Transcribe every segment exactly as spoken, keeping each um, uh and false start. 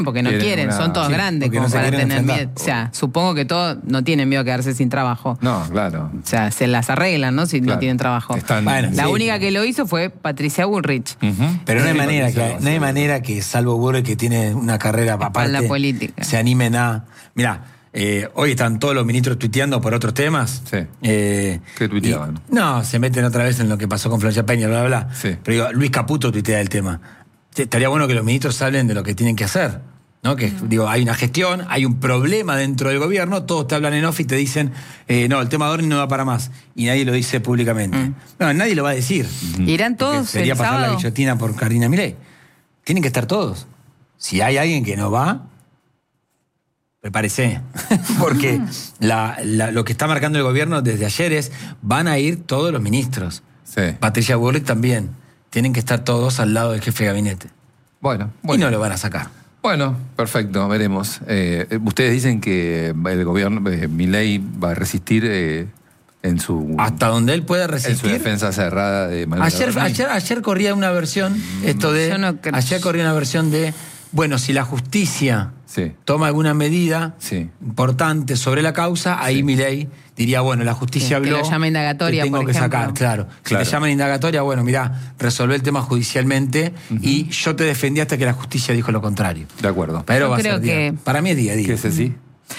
porque no quieren, quieren una... son todos sí, grandes como no para tener enfrentar. Miedo. O sea, supongo que todos no tienen miedo a quedarse sin trabajo. No, claro. O sea, se las arreglan, ¿no? Si claro. no tienen trabajo. Están... Bueno, la sí. única que lo hizo fue Patricia Bullrich. Uh-huh. Pero no hay manera que, no hay manera que salvo Bullrich, que tiene una carrera aparte, la política, se animen a... Mirá, eh, hoy están todos los ministros tuiteando por otros temas. Sí. Eh, ¿Qué tuiteaban? Y, no, se meten otra vez en lo que pasó con Florencia Peña, bla, bla, bla. Sí. Pero digo, Luis Caputo tuitea el tema. Estaría bueno que los ministros hablen de lo que tienen que hacer. ¿No? Que, mm. digo, hay una gestión, hay un problema dentro del gobierno, todos te hablan en off y te dicen, eh, no, el tema de Dorni no va para más. Y nadie lo dice públicamente. Mm. No, nadie lo va a decir. Mm. Irán todos. Sería pasar sábado. La guillotina por Karina Milei. Tienen que estar todos. Si hay alguien que no va, prepárese. Porque la, la, lo que está marcando el gobierno desde ayer es, van a ir todos los ministros. Sí. Patricia Bullrich también. Tienen que estar todos al lado del jefe de gabinete. Bueno, bueno. Y no lo van a sacar. Bueno, perfecto, veremos. Eh, ustedes dicen que el gobierno, eh, Milei va a resistir eh, en su... Hasta donde él pueda resistir. En su defensa cerrada de Manuel ayer, ayer, ayer corría una versión, mm. esto de... No ayer corría una versión de, bueno, si la justicia sí. toma alguna medida sí. importante sobre la causa, ahí sí. Milei diría, bueno, la justicia sí, habló... Que lo llama indagatoria, que tengo por que ejemplo. sacar, claro. Si claro. te llaman indagatoria, bueno, mirá, resolvé el tema judicialmente uh-huh. y yo te defendí hasta que la justicia dijo lo contrario. De acuerdo. Pero yo va creo a ser que... día. Para mí es día a día. ¿Qué es así?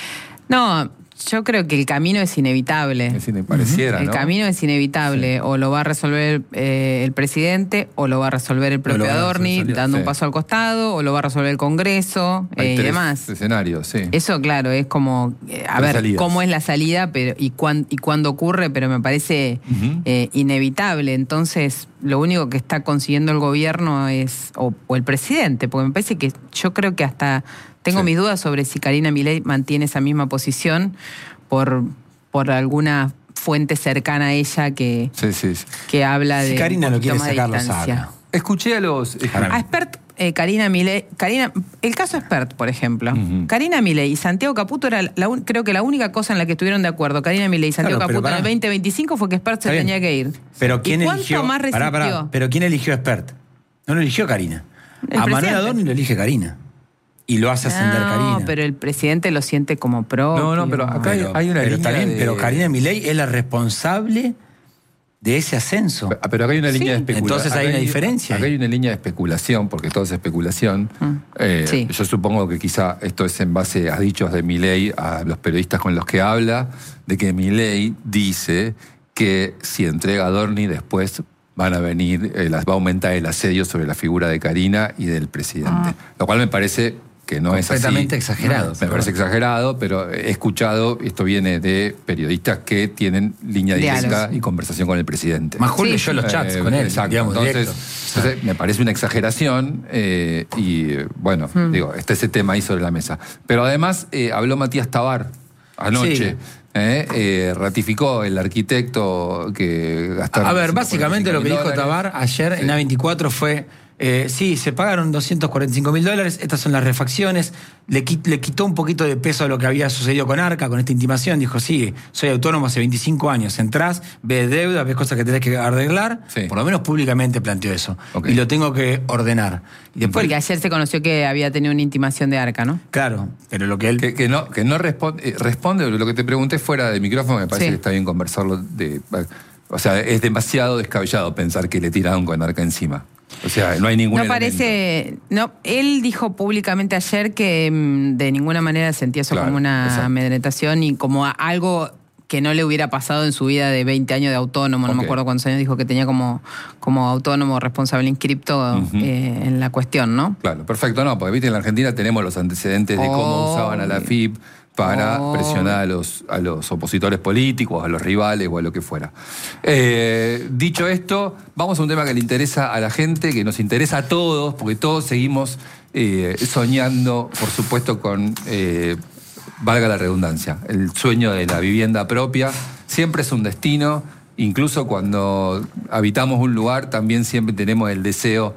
No... Yo creo que el camino es inevitable. Es ine- pareciera, El ¿no? camino es inevitable. Sí. O lo va a resolver eh, el presidente, o lo va a resolver el propio Adorni, dando sí. un paso al costado, o lo va a resolver el Congreso eh, y demás. Escenarios, sí. Eso, claro, es como, eh, a ver, salidas. Cómo es la salida pero y, cuán, y cuándo ocurre, pero me parece uh-huh. eh, inevitable. Entonces, lo único que está consiguiendo el gobierno es, o, o el presidente, porque me parece que yo creo que hasta... Tengo sí. mis dudas sobre si Karina Milei mantiene esa misma posición por, por alguna fuente cercana a ella que, sí, sí, sí. que habla si de Karina un lo quiere más sacar, de distancia. Lo saca. Escuché a los... A Espert, eh, Karina Milei... Karina, el caso Espert, por ejemplo. Uh-huh. Karina Milei y Santiago Caputo era la, creo que la única cosa en la que estuvieron de acuerdo. Karina Milei y Santiago claro, Caputo en el veinte veinticinco fue que Espert se tenía que ir. Pero ¿quién ¿Y cuánto eligió? más resistió? Pará, pará. Pero ¿quién eligió a Espert? No lo eligió Karina. El a Manuel Adorni lo elige Karina. Y lo hace ascender no, Karina. No, pero el presidente lo siente como propio. No, no, pero acá pero, hay una pero línea bien, de... Pero Karina Milei es la responsable de ese ascenso. Pero, pero acá hay una sí. línea de especulación. Entonces hay una hay, diferencia. Acá hay una línea de especulación, porque todo es especulación. Mm. Eh, sí. Yo supongo que quizá esto es en base a dichos de Milei, a los periodistas con los que habla, de que Milei dice que si entrega a Adorni después... van a venir, eh, las va a aumentar el asedio sobre la figura de Karina y del presidente. Ah. Lo cual me parece que no es así. Completamente exagerado. No, me parece exagerado, pero he escuchado, esto viene de periodistas que tienen línea directa y conversación con el presidente. Majul sí. leyó los chats eh, con él. Exacto. Digamos, entonces, entonces, me parece una exageración eh, y, bueno, hmm. digo, está ese tema ahí sobre la mesa. Pero además, eh, habló Matías Tabar anoche. Sí. Eh, eh, ratificó el arquitecto que gastaron... A ver, básicamente lo que dijo Tabar ayer sí. en A veinticuatro fue... Eh, sí, se pagaron doscientos cuarenta y cinco mil dólares, estas son las refacciones, le, quit, le quitó un poquito de peso a lo que había sucedido con Arca, con esta intimación, dijo, sí, soy autónomo hace veinticinco años, entrás, ves deuda, ves cosas que tenés que arreglar, sí. por lo menos públicamente planteó eso, okay. y lo tengo que ordenar. Y después, porque ayer se conoció que había tenido una intimación de Arca, ¿no? Claro, pero lo que él... Que, que no, que no responde, eh, responde, lo que te pregunté fuera del micrófono, me parece sí. que está bien conversarlo de... O sea, es demasiado descabellado pensar que le tiraron con Arca encima. O sea, no hay ningún No parece... No, él dijo públicamente ayer que mm, de ninguna manera sentía eso claro, como una exacto. amedrentación y como algo que no le hubiera pasado en su vida de veinte años de autónomo. Okay. No me acuerdo cuántos años dijo que tenía como, como autónomo responsable inscripto uh-huh. eh, en la cuestión, ¿no? Claro, perfecto. No, porque viste, en la Argentina tenemos los antecedentes de cómo oh, usaban a la F I P para oh. presionar a los, a los opositores políticos, a los rivales o a lo que fuera. Eh, dicho esto, vamos a un tema que le interesa a la gente, que nos interesa a todos, porque todos seguimos eh, soñando, por supuesto, con, eh, valga la redundancia, el sueño de la vivienda propia. Siempre es un destino, Incluso cuando habitamos un lugar, también siempre tenemos el deseo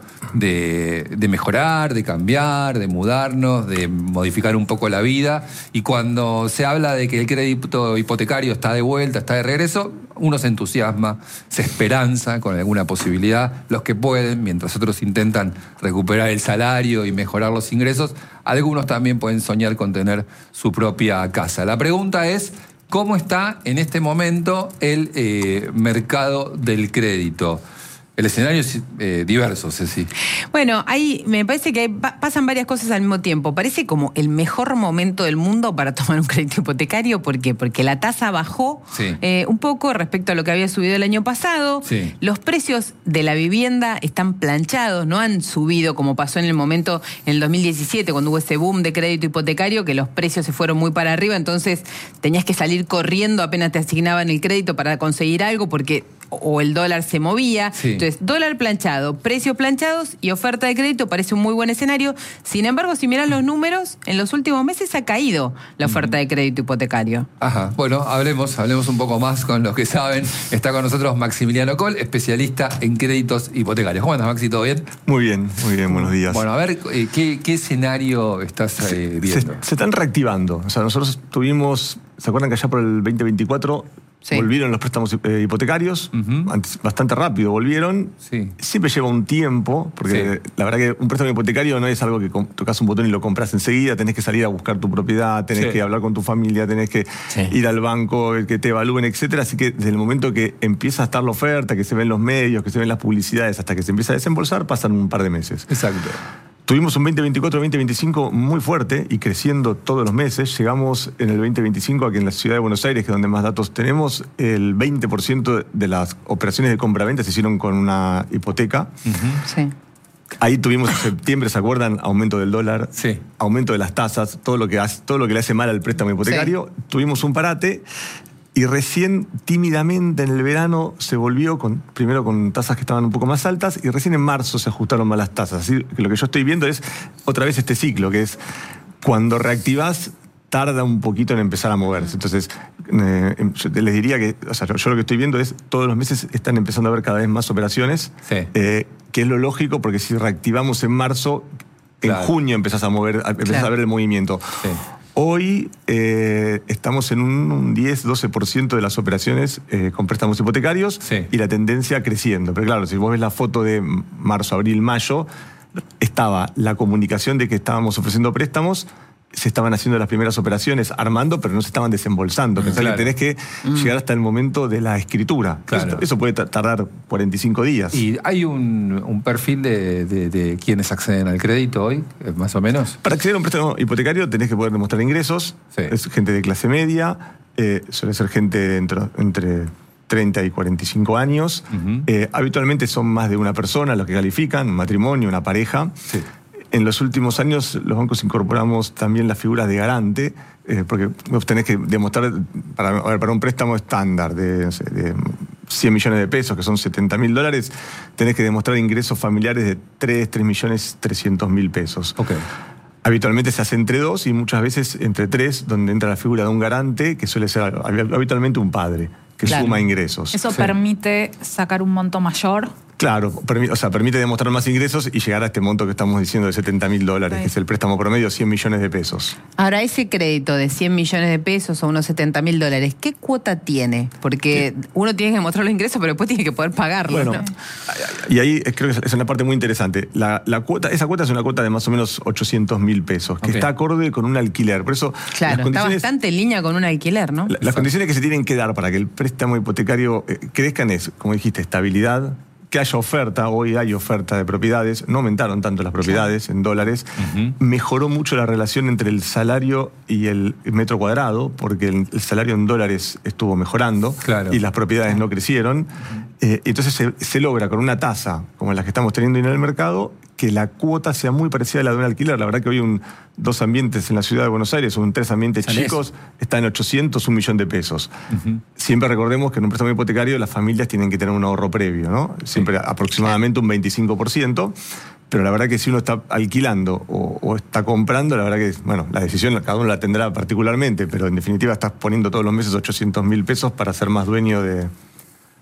de, de mejorar, de cambiar, de mudarnos, de modificar un poco la vida. Y cuando se habla de que el crédito hipotecario está de vuelta, está de regreso, uno se entusiasma, se esperanza con alguna posibilidad. Los que pueden, mientras otros intentan recuperar el salario y mejorar los ingresos, algunos también pueden soñar con tener su propia casa. La pregunta es: ¿cómo está en este momento el eh, mercado del crédito? El escenario es eh, diverso, Ceci. Bueno, ahí me parece que hay, pasan varias cosas al mismo tiempo. Parece como el mejor momento del mundo para tomar un crédito hipotecario. ¿Por qué? Porque la tasa bajó sí. eh, un poco respecto a lo que había subido el año pasado. Sí. Los precios de la vivienda están planchados, no han subido como pasó en el momento, en el dos mil diecisiete, cuando hubo ese boom de crédito hipotecario, que los precios se fueron muy para arriba, entonces tenías que salir corriendo apenas te asignaban el crédito para conseguir algo, porque o el dólar se movía. Sí. Entonces, dólar planchado, precios planchados y oferta de crédito parece un muy buen escenario. Sin embargo, si miran los números, en los últimos meses ha caído la oferta de crédito hipotecario. Ajá. Bueno, hablemos, hablemos un poco más con los que saben. Está con nosotros Maximiliano Coll, especialista en créditos hipotecarios. ¿Cómo andas, Maxi? ¿Todo bien? Muy bien, muy bien, buenos días. Bueno, a ver, ¿qué, qué escenario estás eh, viendo? Se, se están reactivando. O sea, nosotros tuvimos, ¿se acuerdan que allá por el veinte veinticuatro... Sí. Volvieron los préstamos eh, hipotecarios, uh-huh. antes, bastante rápido volvieron. Sí. Siempre lleva un tiempo, porque sí. la verdad que un préstamo hipotecario no es algo que tocas un botón y lo compras enseguida. Tenés que salir a buscar tu propiedad, tenés sí. que hablar con tu familia, tenés que sí. ir al banco, que te evalúen, etcétera. Así que desde el momento que empieza a estar la oferta, que se ven los medios, que se ven las publicidades, hasta que se empieza a desembolsar, pasan un par de meses. Exacto. Tuvimos un veinte veinticuatro, veinte veinticinco muy fuerte y creciendo todos los meses. Llegamos en el veinte veinticinco, aquí en la ciudad de Buenos Aires, que es donde más datos tenemos, el veinte por ciento de las operaciones de compra-venta se hicieron con una hipoteca. Uh-huh. Sí. Ahí tuvimos en septiembre, ¿se acuerdan? Aumento del dólar, sí. aumento de las tasas, todo lo que hace, todo lo que le hace mal al préstamo hipotecario. Sí. Tuvimos un parate. Y recién, tímidamente, en el verano se volvió, con, primero con tasas que estaban un poco más altas, y recién en marzo se ajustaron más las tasas. Así que lo que yo estoy viendo es otra vez este ciclo, que es cuando reactivás, tarda un poquito en empezar a moverse. Entonces, eh, yo les diría que, o sea, yo, yo lo que estoy viendo es, todos los meses están empezando a haber cada vez más operaciones, sí. eh, que es lo lógico, porque si reactivamos en marzo, claro. en junio empezás a mover, empezás claro. a ver el movimiento. Sí. Hoy eh, estamos en un, un diez a doce por ciento de las operaciones eh, con préstamos hipotecarios sí. y la tendencia creciendo. Pero claro, si vos ves la foto de marzo, abril, mayo, estaba la comunicación de que estábamos ofreciendo préstamos, se estaban haciendo las primeras operaciones, armando, pero no se estaban desembolsando. Pensá claro. que tenés que mm. llegar hasta el momento de la escritura. Claro. Eso, eso puede tardar cuarenta y cinco días. ¿Y hay un, un perfil de, de, de quienes acceden al crédito hoy, más o menos? Para acceder a un préstamo hipotecario tenés que poder demostrar ingresos. Sí. Es gente de clase media, eh, suele ser gente entre, entre treinta y cuarenta y cinco años. Uh-huh. Eh, habitualmente son más de una persona los que califican, un matrimonio, una pareja. Sí. En los últimos años los bancos incorporamos también las figuras de garante, eh, porque vos tenés que demostrar, para, a ver, para un préstamo estándar de, no sé, de cien millones de pesos, que son setenta mil dólares, tenés que demostrar ingresos familiares de tres, tres millones trescientos mil pesos. Okay. Habitualmente se hace entre dos y muchas veces entre tres, donde entra la figura de un garante, que suele ser habitualmente un padre, que claro. suma ingresos. ¿Eso sí. permite sacar un monto mayor? Claro, permi- o sea, permite demostrar más ingresos y llegar a este monto que estamos diciendo de setenta mil dólares, sí. que es el préstamo promedio, cien millones de pesos. Ahora, ese crédito de cien millones de pesos o unos setenta mil dólares, ¿qué cuota tiene? Porque sí. uno tiene que demostrar los ingresos, pero después tiene que poder pagarlos. Bueno, ¿no? Y ahí creo que es una parte muy interesante. La, la cuota, esa cuota es una cuota de más o menos ochocientos mil pesos, que okay. está acorde con un alquiler. Por eso, claro, está bastante en línea con un alquiler, ¿no? La, las condiciones que se tienen que dar para que el préstamo hipotecario eh, crezcan es, como dijiste, estabilidad, que haya oferta. Hoy hay oferta de propiedades, no aumentaron tanto las propiedades claro. en dólares, uh-huh. mejoró mucho la relación entre el salario y el metro cuadrado, porque el, el salario en dólares estuvo mejorando claro. y las propiedades claro. no crecieron. Uh-huh. Eh, entonces se, se logra con una tasa como la que estamos teniendo en el mercado, que la cuota sea muy parecida a la de un alquiler. La verdad que hoy un, dos ambientes en la ciudad de Buenos Aires, un tres ambientes chicos, está en ochocientos, un millón de pesos. Uh-huh. Siempre recordemos que en un préstamo hipotecario las familias tienen que tener un ahorro previo, ¿no? Siempre sí. aproximadamente un veinticinco por ciento. Pero la verdad que si uno está alquilando o, o está comprando, la verdad que, bueno, la decisión cada uno la tendrá particularmente, pero en definitiva estás poniendo todos los meses ochocientos mil pesos para ser más dueño de...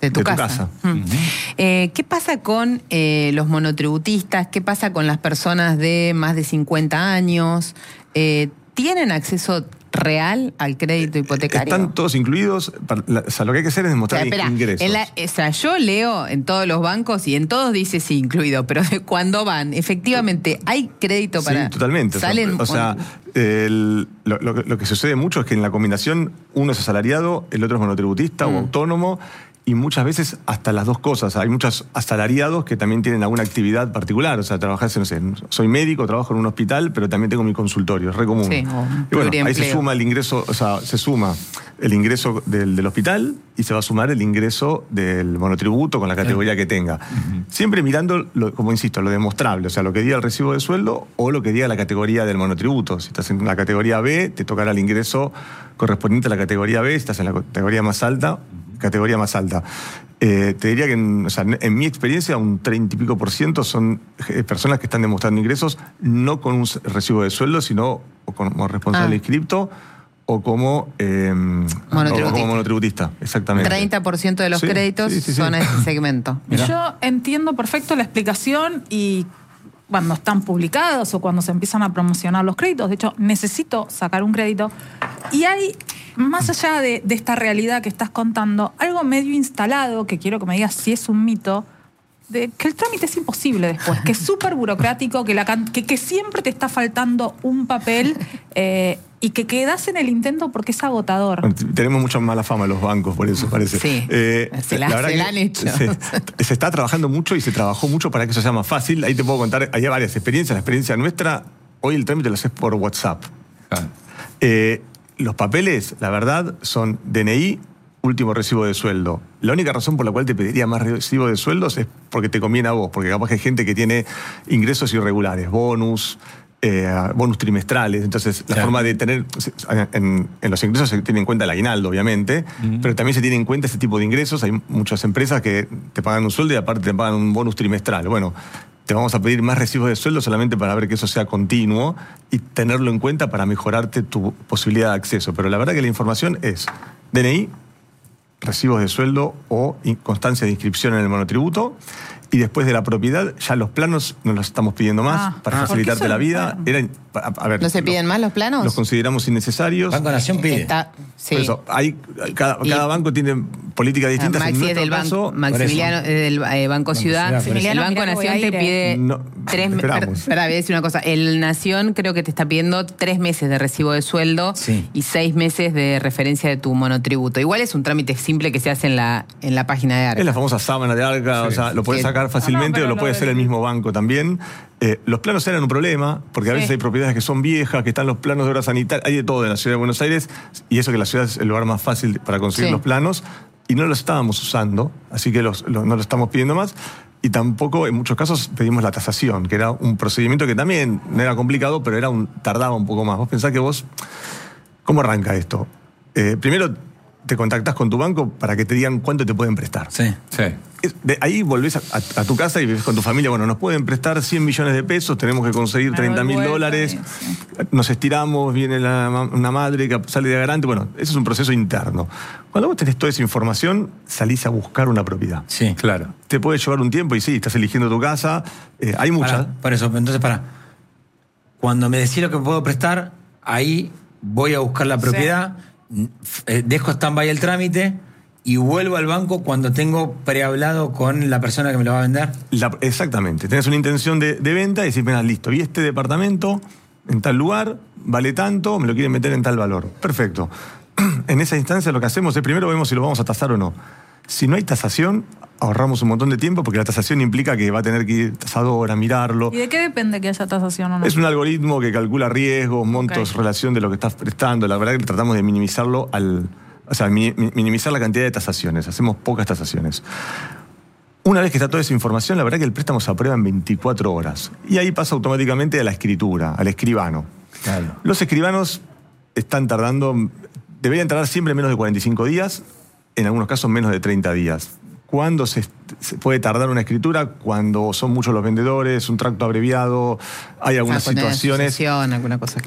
De tu de casa. Tu casa. Mm. Uh-huh. eh, ¿Qué pasa con eh, los monotributistas? ¿Qué pasa con las personas de más de cincuenta años? Eh, ¿Tienen acceso real al crédito hipotecario? Están todos incluidos. O sea, lo que hay que hacer es demostrar, o sea, espera, ingresos. En la, o sea, yo leo en todos los bancos y en todos dice sí, incluido, pero cuando van, efectivamente, ¿hay crédito para...? Sí, totalmente. ¿Salen? O sea, el, lo, lo, lo que sucede mucho es que en la combinación uno es asalariado, el otro es monotributista mm. o autónomo, y muchas veces hasta las dos cosas. Hay muchos asalariados que también tienen alguna actividad particular. O sea, trabajar, no sé, soy médico, trabajo en un hospital, pero también tengo mi consultorio, es re común. Sí, y bueno, ahí se suma el ingreso, o sea, se suma el ingreso del, del hospital y se va a sumar el ingreso del monotributo con la categoría que tenga. Uh-huh. Siempre mirando, lo, como insisto, lo demostrable, o sea, lo que diga el recibo de sueldo o lo que diga la categoría del monotributo. Si estás en la categoría B, te tocará el ingreso correspondiente a la categoría B. Si estás en la categoría más alta, categoría más alta. Eh, te diría que, en, o sea, en mi experiencia, un treinta y pico por ciento son personas que están demostrando ingresos no con un recibo de sueldo, sino como responsable ah. inscripto o como, eh, monotributista. O como monotributista. Exactamente. treinta por ciento de los sí, créditos sí, sí, sí. son a ese segmento. Mirá. Yo entiendo perfecto la explicación y cuando están publicados o cuando se empiezan a promocionar los créditos. De hecho, necesito sacar un crédito. Y hay, más allá de, de esta realidad que estás contando, algo medio instalado, que quiero que me digas si es un mito, de que el trámite es imposible después, que es súper burocrático, que, la, que, que siempre te está faltando un papel eh, y que quedas en el intento porque es agotador. Bueno, tenemos mucha mala fama los bancos, por eso parece. Sí, eh, se la, la, se la han hecho. Se, se está trabajando mucho y se trabajó mucho para que eso sea más fácil. Ahí te puedo contar, hay varias experiencias. La experiencia nuestra, hoy el trámite lo haces por WhatsApp. Ah. Eh, los papeles, la verdad, son D N I, último recibo de sueldo. La única razón por la cual te pediría más recibo de sueldos es porque te conviene a vos, porque capaz que hay gente que tiene ingresos irregulares, bonus, eh, bonus trimestrales. Entonces, la claro. forma de tener... En, en los ingresos se tiene en cuenta el aguinaldo, obviamente, uh-huh. pero también se tiene en cuenta ese tipo de ingresos. Hay muchas empresas que te pagan un sueldo y aparte te pagan un bonus trimestral. Bueno, te vamos a pedir más recibos de sueldo solamente para ver que eso sea continuo y tenerlo en cuenta para mejorarte tu posibilidad de acceso. Pero la verdad que la información es D N I, recibos de sueldo o constancia de inscripción en el monotributo. Y después de la propiedad, ya los planos no los estamos pidiendo más ah, para ah, facilitarte la vida. Eran, a, a ver, ¿no se piden los, más los planos? Los consideramos innecesarios. Banco Nación pide. Está, sí. Por eso, hay, cada, cada banco tiene políticas distintas. Maxi en es del caso, banco, Maximiliano es del eh, Banco Ciudad. Ciudad el Banco Nación te pide no, tres meses. Espera, voy a decir una cosa. El Nación creo que te está pidiendo tres meses de recibo de sueldo sí. y seis meses de referencia de tu monotributo. Igual es un trámite simple que se hace en la, en la página de Arca. Es la famosa sábana de Arca, sí. o sea, lo puedes sí. sacar fácilmente no, no, o lo puede hacer el mismo banco también. Eh, los planos eran un problema, porque a veces sí. hay propiedades que son viejas, que están los planos de obra sanitaria, hay de todo en la ciudad de Buenos Aires, y eso que la ciudad es el lugar más fácil para conseguir sí. los planos, y no los estábamos usando, así que los, los, no los estamos pidiendo más, y tampoco en muchos casos pedimos la tasación, que era un procedimiento que también no era complicado, pero era un, tardaba un poco más. Vos pensás que vos, ¿cómo arranca esto? Eh, primero te contactás con tu banco para que te digan cuánto te pueden prestar. Sí, sí. De ahí volvés a, a, a tu casa y vives con tu familia. Bueno, nos pueden prestar cien millones de pesos, tenemos que conseguir treinta mil dólares, sí. nos estiramos, viene la, una madre que sale de garante. Bueno, eso es un proceso interno. Cuando vos tenés toda esa información, salís a buscar una propiedad. Sí, claro. Te puede llevar un tiempo y sí, estás eligiendo tu casa. Eh, hay muchas. Por eso, entonces, para. Cuando me decís lo que puedo prestar, ahí voy a buscar la propiedad, sí. dejo stand-by el trámite y vuelvo al banco cuando tengo prehablado con la persona que me lo va a vender. La, exactamente. Tenés una intención de, de venta y decís, mira, listo, vi este departamento en tal lugar, vale tanto, me lo quieren meter en tal valor. Perfecto. En esa instancia lo que hacemos es primero vemos si lo vamos a tasar o no. Si no hay tasación, ahorramos un montón de tiempo porque la tasación implica que va a tener que ir tasador a mirarlo. ¿Y de qué depende que haya tasación o no? Es un algoritmo que calcula riesgos, montos, okay. relación de lo que estás prestando. La verdad que tratamos de minimizarlo al... O sea, minimizar la cantidad de tasaciones. Hacemos pocas tasaciones. Una vez que está toda esa información, la verdad que el préstamo se aprueba en veinticuatro horas. Y ahí pasa automáticamente a la escritura, al escribano. Claro. Los escribanos están tardando... Deberían tardar siempre menos de cuarenta y cinco días, en algunos casos menos de treinta días. ¿Cuándo se, se puede tardar una escritura? Cuando son muchos los vendedores, un tracto abreviado, hay algunas o sea, situaciones... Alguna cosa, claro.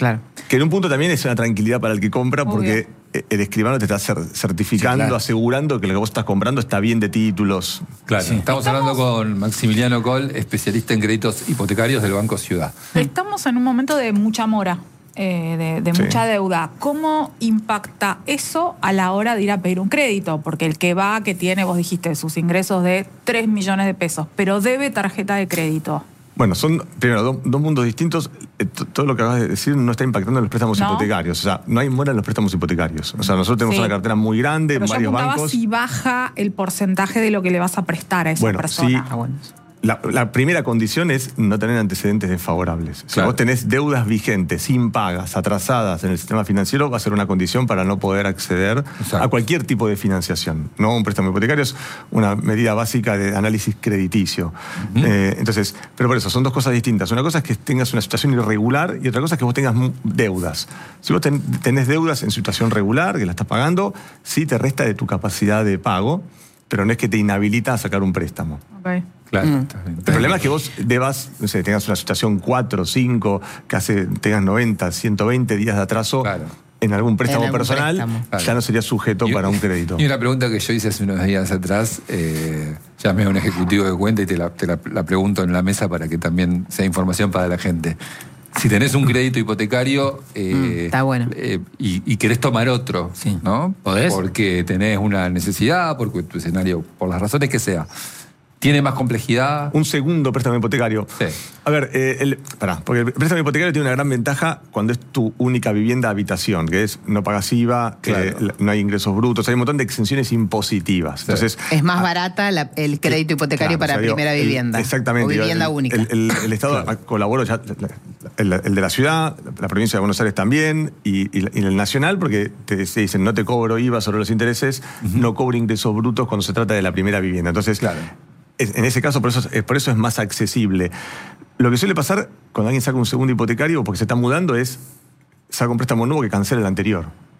Que en un punto también es una tranquilidad para el que compra, porque Obvio. el escribano te está certificando, sí, claro. asegurando que lo que vos estás comprando está bien de títulos. Claro, sí. estamos, estamos hablando con Maximiliano Coll, especialista en créditos hipotecarios del Banco Ciudad. Estamos en un momento de mucha mora. Eh, de, de sí. mucha deuda. ¿Cómo impacta eso a la hora de ir a pedir un crédito? Porque el que va, que tiene, vos dijiste, sus ingresos de tres millones de pesos, pero debe tarjeta de crédito. Bueno, son, primero, dos, dos mundos distintos. Todo lo que acabas de decir no está impactando en los préstamos no. hipotecarios. O sea, no hay mora en los préstamos hipotecarios. O sea, nosotros tenemos sí. una cartera muy grande, pero varios yo bancos. Si baja el porcentaje de lo que le vas a prestar a esa bueno, persona. Sí. Ah, bueno. La, la primera condición es no tener antecedentes desfavorables. Si claro. vos tenés deudas vigentes, impagas, atrasadas en el sistema financiero, va a ser una condición para no poder acceder Exacto. a cualquier tipo de financiación. No un préstamo hipotecario es una medida básica de análisis crediticio. Uh-huh. eh, entonces, pero por eso, son dos cosas distintas. Una cosa es que tengas una situación irregular y otra cosa es que vos tengas deudas. Si vos ten, tenés deudas en situación regular, que la estás pagando, sí te resta de tu capacidad de pago, pero no es que te inhabilita a sacar un préstamo. Okay. Claro. Mm. El problema es que vos debas, no sé, tengas una situación cuatro, cinco, que hace, tengas noventa, ciento veinte días de atraso claro. en algún préstamo en algún personal, préstamo. Claro. ya no sería sujeto y, para un crédito. Y una pregunta que yo hice hace unos días atrás, eh, llamé a un ejecutivo de cuenta y te, la, te la, la pregunto en la mesa para que también sea información para la gente. Si tenés un crédito hipotecario eh, mm, está bueno. eh, y, y querés tomar otro, sí. ¿no? ¿Podés? Porque tenés una necesidad, porque tu escenario, por las razones que sea, ¿tiene más complejidad? Un segundo préstamo hipotecario. Sí. A ver, eh, el, pará, porque el préstamo hipotecario tiene una gran ventaja cuando es tu única vivienda habitación, que es no pagas I V A, claro. eh, no hay ingresos brutos, hay un montón de exenciones impositivas. Sí. Entonces, es más barata la, el crédito hipotecario claro, para o sea, primera digo, vivienda. El, exactamente. O vivienda el, única. El, el, el Estado claro. colaboró ya, el, el de la ciudad, la provincia de Buenos Aires también, y, y, y el nacional, porque te, te dicen no te cobro I V A sobre los intereses, uh-huh. no cobro ingresos brutos cuando se trata de la primera vivienda. Entonces, claro. en ese caso, por eso, por eso es más accesible. Lo que suele pasar cuando alguien saca un segundo hipotecario porque se está mudando es saca un préstamo nuevo que cancela el anterior.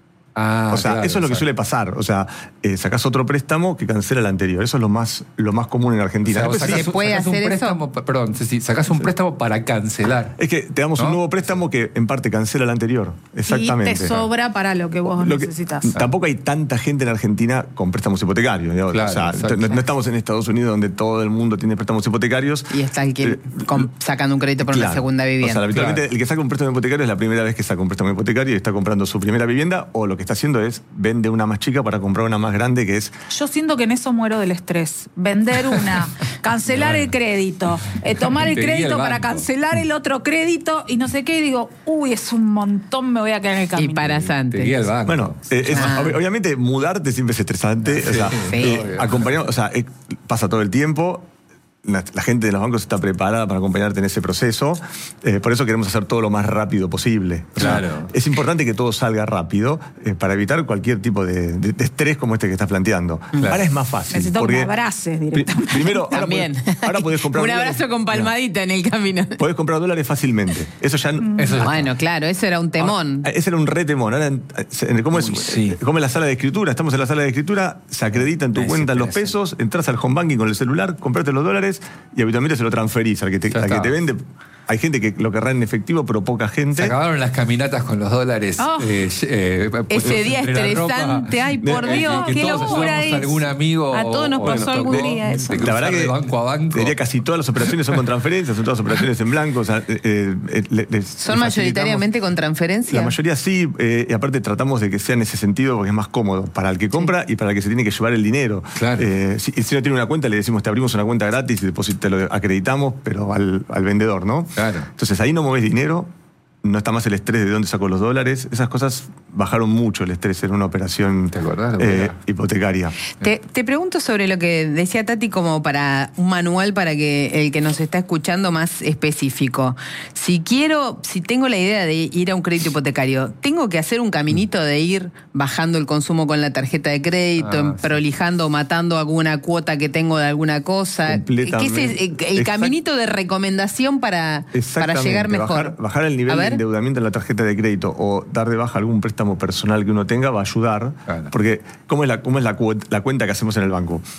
Ah, o sea, claro, eso es lo que suele pasar. O sea, eh, sacás otro préstamo que cancela el anterior. Eso es lo más, lo más común en Argentina. O sea, ¿se puede hacer un préstamo, eso? Perdón, si sacás un préstamo para cancelar. Es que te damos ¿no? un nuevo préstamo que en parte cancela el anterior. Exactamente. Y te sobra para lo que vos lo necesitas. Que, tampoco hay tanta gente en Argentina con préstamos hipotecarios. Claro, o sea, no, no estamos en Estados Unidos donde todo el mundo tiene préstamos hipotecarios. Y está alguien eh, con, sacando un crédito por claro. una segunda vivienda. O sea, habitualmente claro. el que saca un préstamo hipotecario es la primera vez que saca un préstamo hipotecario y está comprando su primera vivienda, o lo que está haciendo es vende una más chica para comprar una más grande, que es... Yo siento que en eso muero del estrés. Vender una, cancelar no, el crédito, eh, tomar el crédito el para cancelar el otro crédito y no sé qué, y digo, uy, es un montón, me voy a quedar en el camino. Y para Santi. Bueno, eh, es, ah. obviamente mudarte siempre es estresante. Sí, o sea, sí. eh, acompañado, o sea eh, pasa todo el tiempo. La, la gente de los bancos está preparada para acompañarte en ese proceso. Eh, por eso queremos hacer todo lo más rápido posible. O sea, claro. Es importante que todo salga rápido eh, para evitar cualquier tipo de, de, de estrés como este que estás planteando. Claro. Ahora es más fácil. Necesito que me abraces directamente. Primero, ahora También. Podés, ahora podés comprar un abrazo dólares. Con palmadita en el camino. Podés comprar dólares fácilmente. Eso ya. Mm. Eso ya bueno, está. Claro, eso era un temón. Ah, ese era un re temón. Ahora, ¿cómo es? Uy, sí. ¿Cómo es la sala de escritura? Estamos en la sala de escritura, se acredita en tu es cuenta los pesos, entras al home banking con el celular, comprate los dólares y habitualmente se lo transferís al que te, al que te vende. Hay gente que lo querrá en efectivo, pero poca gente. Se acabaron las caminatas con los dólares. Oh, eh, eh, ese día estresante. Ay, por de, Dios, de, qué locura es. Algún amigo a todos nos pasó algún día eso. La verdad que de banco a banco. Diría casi todas las operaciones son con transferencias, son todas operaciones en blanco. O sea, eh, eh, les, les ¿Son mayoritariamente con transferencia? La mayoría sí, eh, y aparte tratamos de que sea en ese sentido porque es más cómodo para el que compra sí. y para el que se tiene que llevar el dinero. Claro. Eh, si, si no tiene una cuenta, le decimos te abrimos una cuenta gratis y después te lo acreditamos, pero al, al vendedor, ¿no? Claro. Entonces ahí no mueves dinero, no está más el estrés de dónde saco los dólares. Esas cosas bajaron mucho el estrés en una operación ¿Te acordás, eh, hipotecaria. Te, te pregunto sobre lo que decía Tati como para un manual para que el que nos está escuchando más específico. Si quiero, si tengo la idea de ir a un crédito hipotecario, ¿tengo que hacer un caminito de ir bajando el consumo con la tarjeta de crédito, ah, prolijando o matando alguna cuota que tengo de alguna cosa? ¿Qué es el, el caminito de recomendación para, para llegar mejor? Bajar, bajar el nivel de endeudamiento en la tarjeta de crédito o dar de baja algún préstamo personal que uno tenga va a ayudar. Claro. Porque, ¿cómo es, la, cómo es la, cu la cuenta que hacemos en el banco?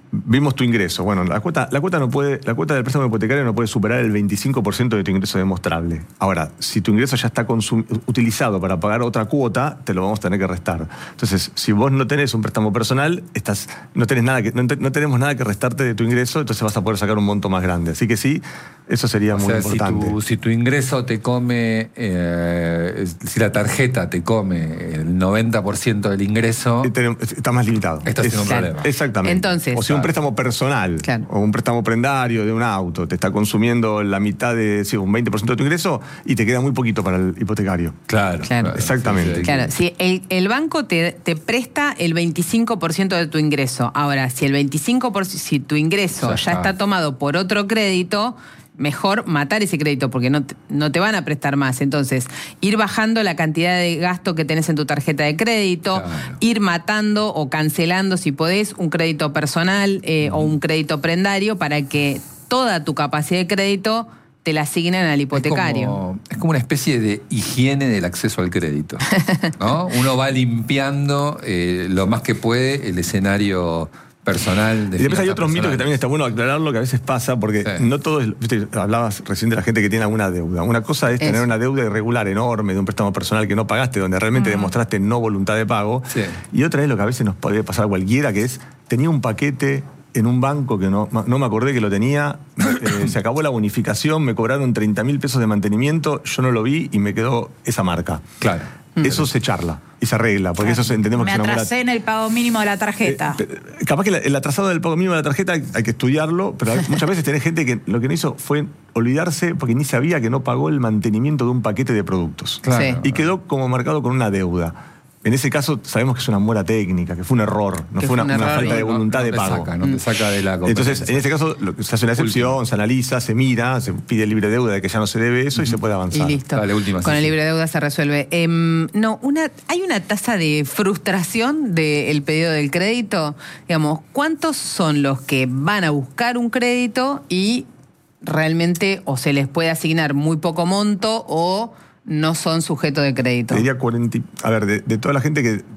vimos tu ingreso. Bueno, la cuota, la cuota no puede, la cuota del préstamo hipotecario no puede superar el veinticinco por ciento de tu ingreso demostrable. Ahora, si tu ingreso ya está consum- utilizado para pagar otra cuota, te lo vamos a tener que restar. Entonces, si vos no tenés un préstamo personal, estás, no tenés nada que, no, te, no tenemos nada que restarte de tu ingreso, entonces vas a poder sacar un monto más grande. Así que sí, eso sería o muy sea, importante. Si tu, si tu ingreso te come, eh, si la tarjeta te come el noventa por ciento del ingreso, está más limitado. Estás en un claro. problema. Exactamente. Entonces, o si un préstamo personal, claro, o un préstamo prendario de un auto te está consumiendo la mitad de, sí, un veinte por ciento de tu ingreso y te queda muy poquito para el hipotecario. Claro. claro. Exactamente. Claro, si el, el banco te, te presta el veinticinco por ciento de tu ingreso. Ahora, si el veinticinco por ciento, si tu ingreso ya, ya está tomado por otro crédito, mejor matar ese crédito porque no te, no te van a prestar más. Entonces, ir bajando la cantidad de gasto que tenés en tu tarjeta de crédito, claro, ir matando o cancelando, si podés, un crédito personal eh, uh-huh. o un crédito prendario para que toda tu capacidad de crédito te la asignen al hipotecario. Es como, es como una especie de higiene del acceso al crédito, ¿no? Uno va limpiando eh, lo más que puede el escenario personal. De y después hay otros personal. mitos que también está bueno aclararlo, que a veces pasa, porque sí. no todo es, viste, hablabas recién de la gente que tiene alguna deuda. Una cosa es, es tener una deuda irregular enorme de un préstamo personal que no pagaste, donde realmente uh-huh. demostraste no voluntad de pago. Sí. Y otra es lo que a veces nos puede pasar a cualquiera, que es, tenía un paquete en un banco que no, no me acordé que lo tenía, eh, se acabó la bonificación, me cobraron treinta mil pesos de mantenimiento, yo no lo vi y me quedó esa marca. Claro. Eso mm. se charla y se arregla, porque claro. eso entendemos me que es una atrasé buena... en el pago mínimo de la tarjeta. Eh, capaz que el atrasado del pago mínimo de la tarjeta hay, hay que estudiarlo, pero hay, muchas veces tenés gente que lo que no hizo fue olvidarse porque ni sabía que no pagó el mantenimiento de un paquete de productos. Claro. Sí. Y quedó como marcado con una deuda. En ese caso sabemos que es una mora técnica, que fue un error, no que fue una, un error, una falta de voluntad no, no de pago. Saca, no te saca de la competencia. Entonces, en este caso se hace una excepción, última. Se analiza, se mira, se pide libre deuda de que ya no se debe eso uh-huh. y se puede avanzar. Y listo. Dale, última, Con sí, el sí. libre deuda se resuelve. Eh, no, una, hay una tasa de frustración del pedido del crédito. Digamos, ¿cuántos son los que van a buscar un crédito y realmente o se les puede asignar muy poco monto o no son sujetos de crédito? Te diría cuarenta. A ver, de, de toda la gente que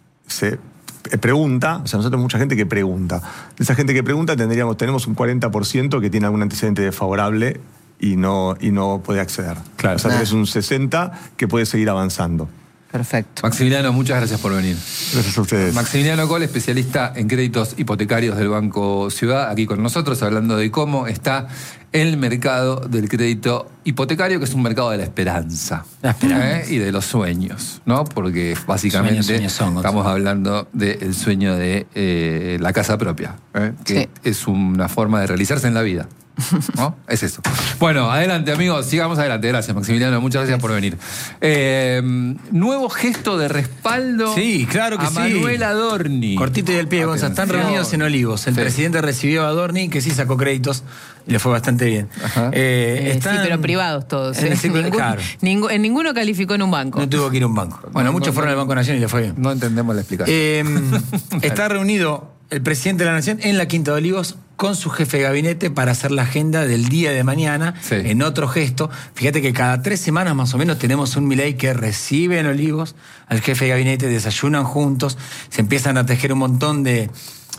se pregunta, o sea, nosotros tenemos mucha gente que pregunta. De esa gente que pregunta tendríamos, tenemos un cuarenta por ciento que tiene algún antecedente desfavorable y no, y no puede acceder. Claro. O sea, Ah. tenés un sesenta que puede seguir avanzando. Perfecto. Maximiliano, muchas gracias por venir. Gracias a ustedes. Maximiliano Coll, especialista en créditos hipotecarios del Banco Ciudad, aquí con nosotros, hablando de cómo está el mercado del crédito hipotecario, que es un mercado de la esperanza, la esperanza. ¿eh? Y de los sueños, ¿no? Porque básicamente sueños, sueños estamos hablando del sueño de eh, la casa propia, ¿eh? Que sí. es una forma de realizarse en la vida. ¿No? Es eso. Bueno, adelante, amigos, sigamos adelante. Gracias, Maximiliano, muchas gracias por venir. Eh, nuevo gesto de respaldo sí, claro que a sí. Manuel Adorni. Cortito y al pie, Gonzalo. Están reunidos en Olivos. El sí. presidente recibió a Adorni, que sí sacó créditos y le fue bastante bien. Eh, eh, están sí, pero privados todos. En, ¿eh? el Ningún, claro. ningún, en ninguno calificó en un banco. No tuvo que ir a un banco. Bueno, no, muchos no, fueron no, al Banco Nación y le fue bien. No entendemos la explicación. Eh, está reunido el presidente de la Nación en la Quinta de Olivos con su jefe de gabinete para hacer la agenda del día de mañana, sí. en otro gesto. Fíjate que cada tres semanas más o menos tenemos un Milei que recibe en Olivos al jefe de gabinete, desayunan juntos, se empiezan a tejer un montón de,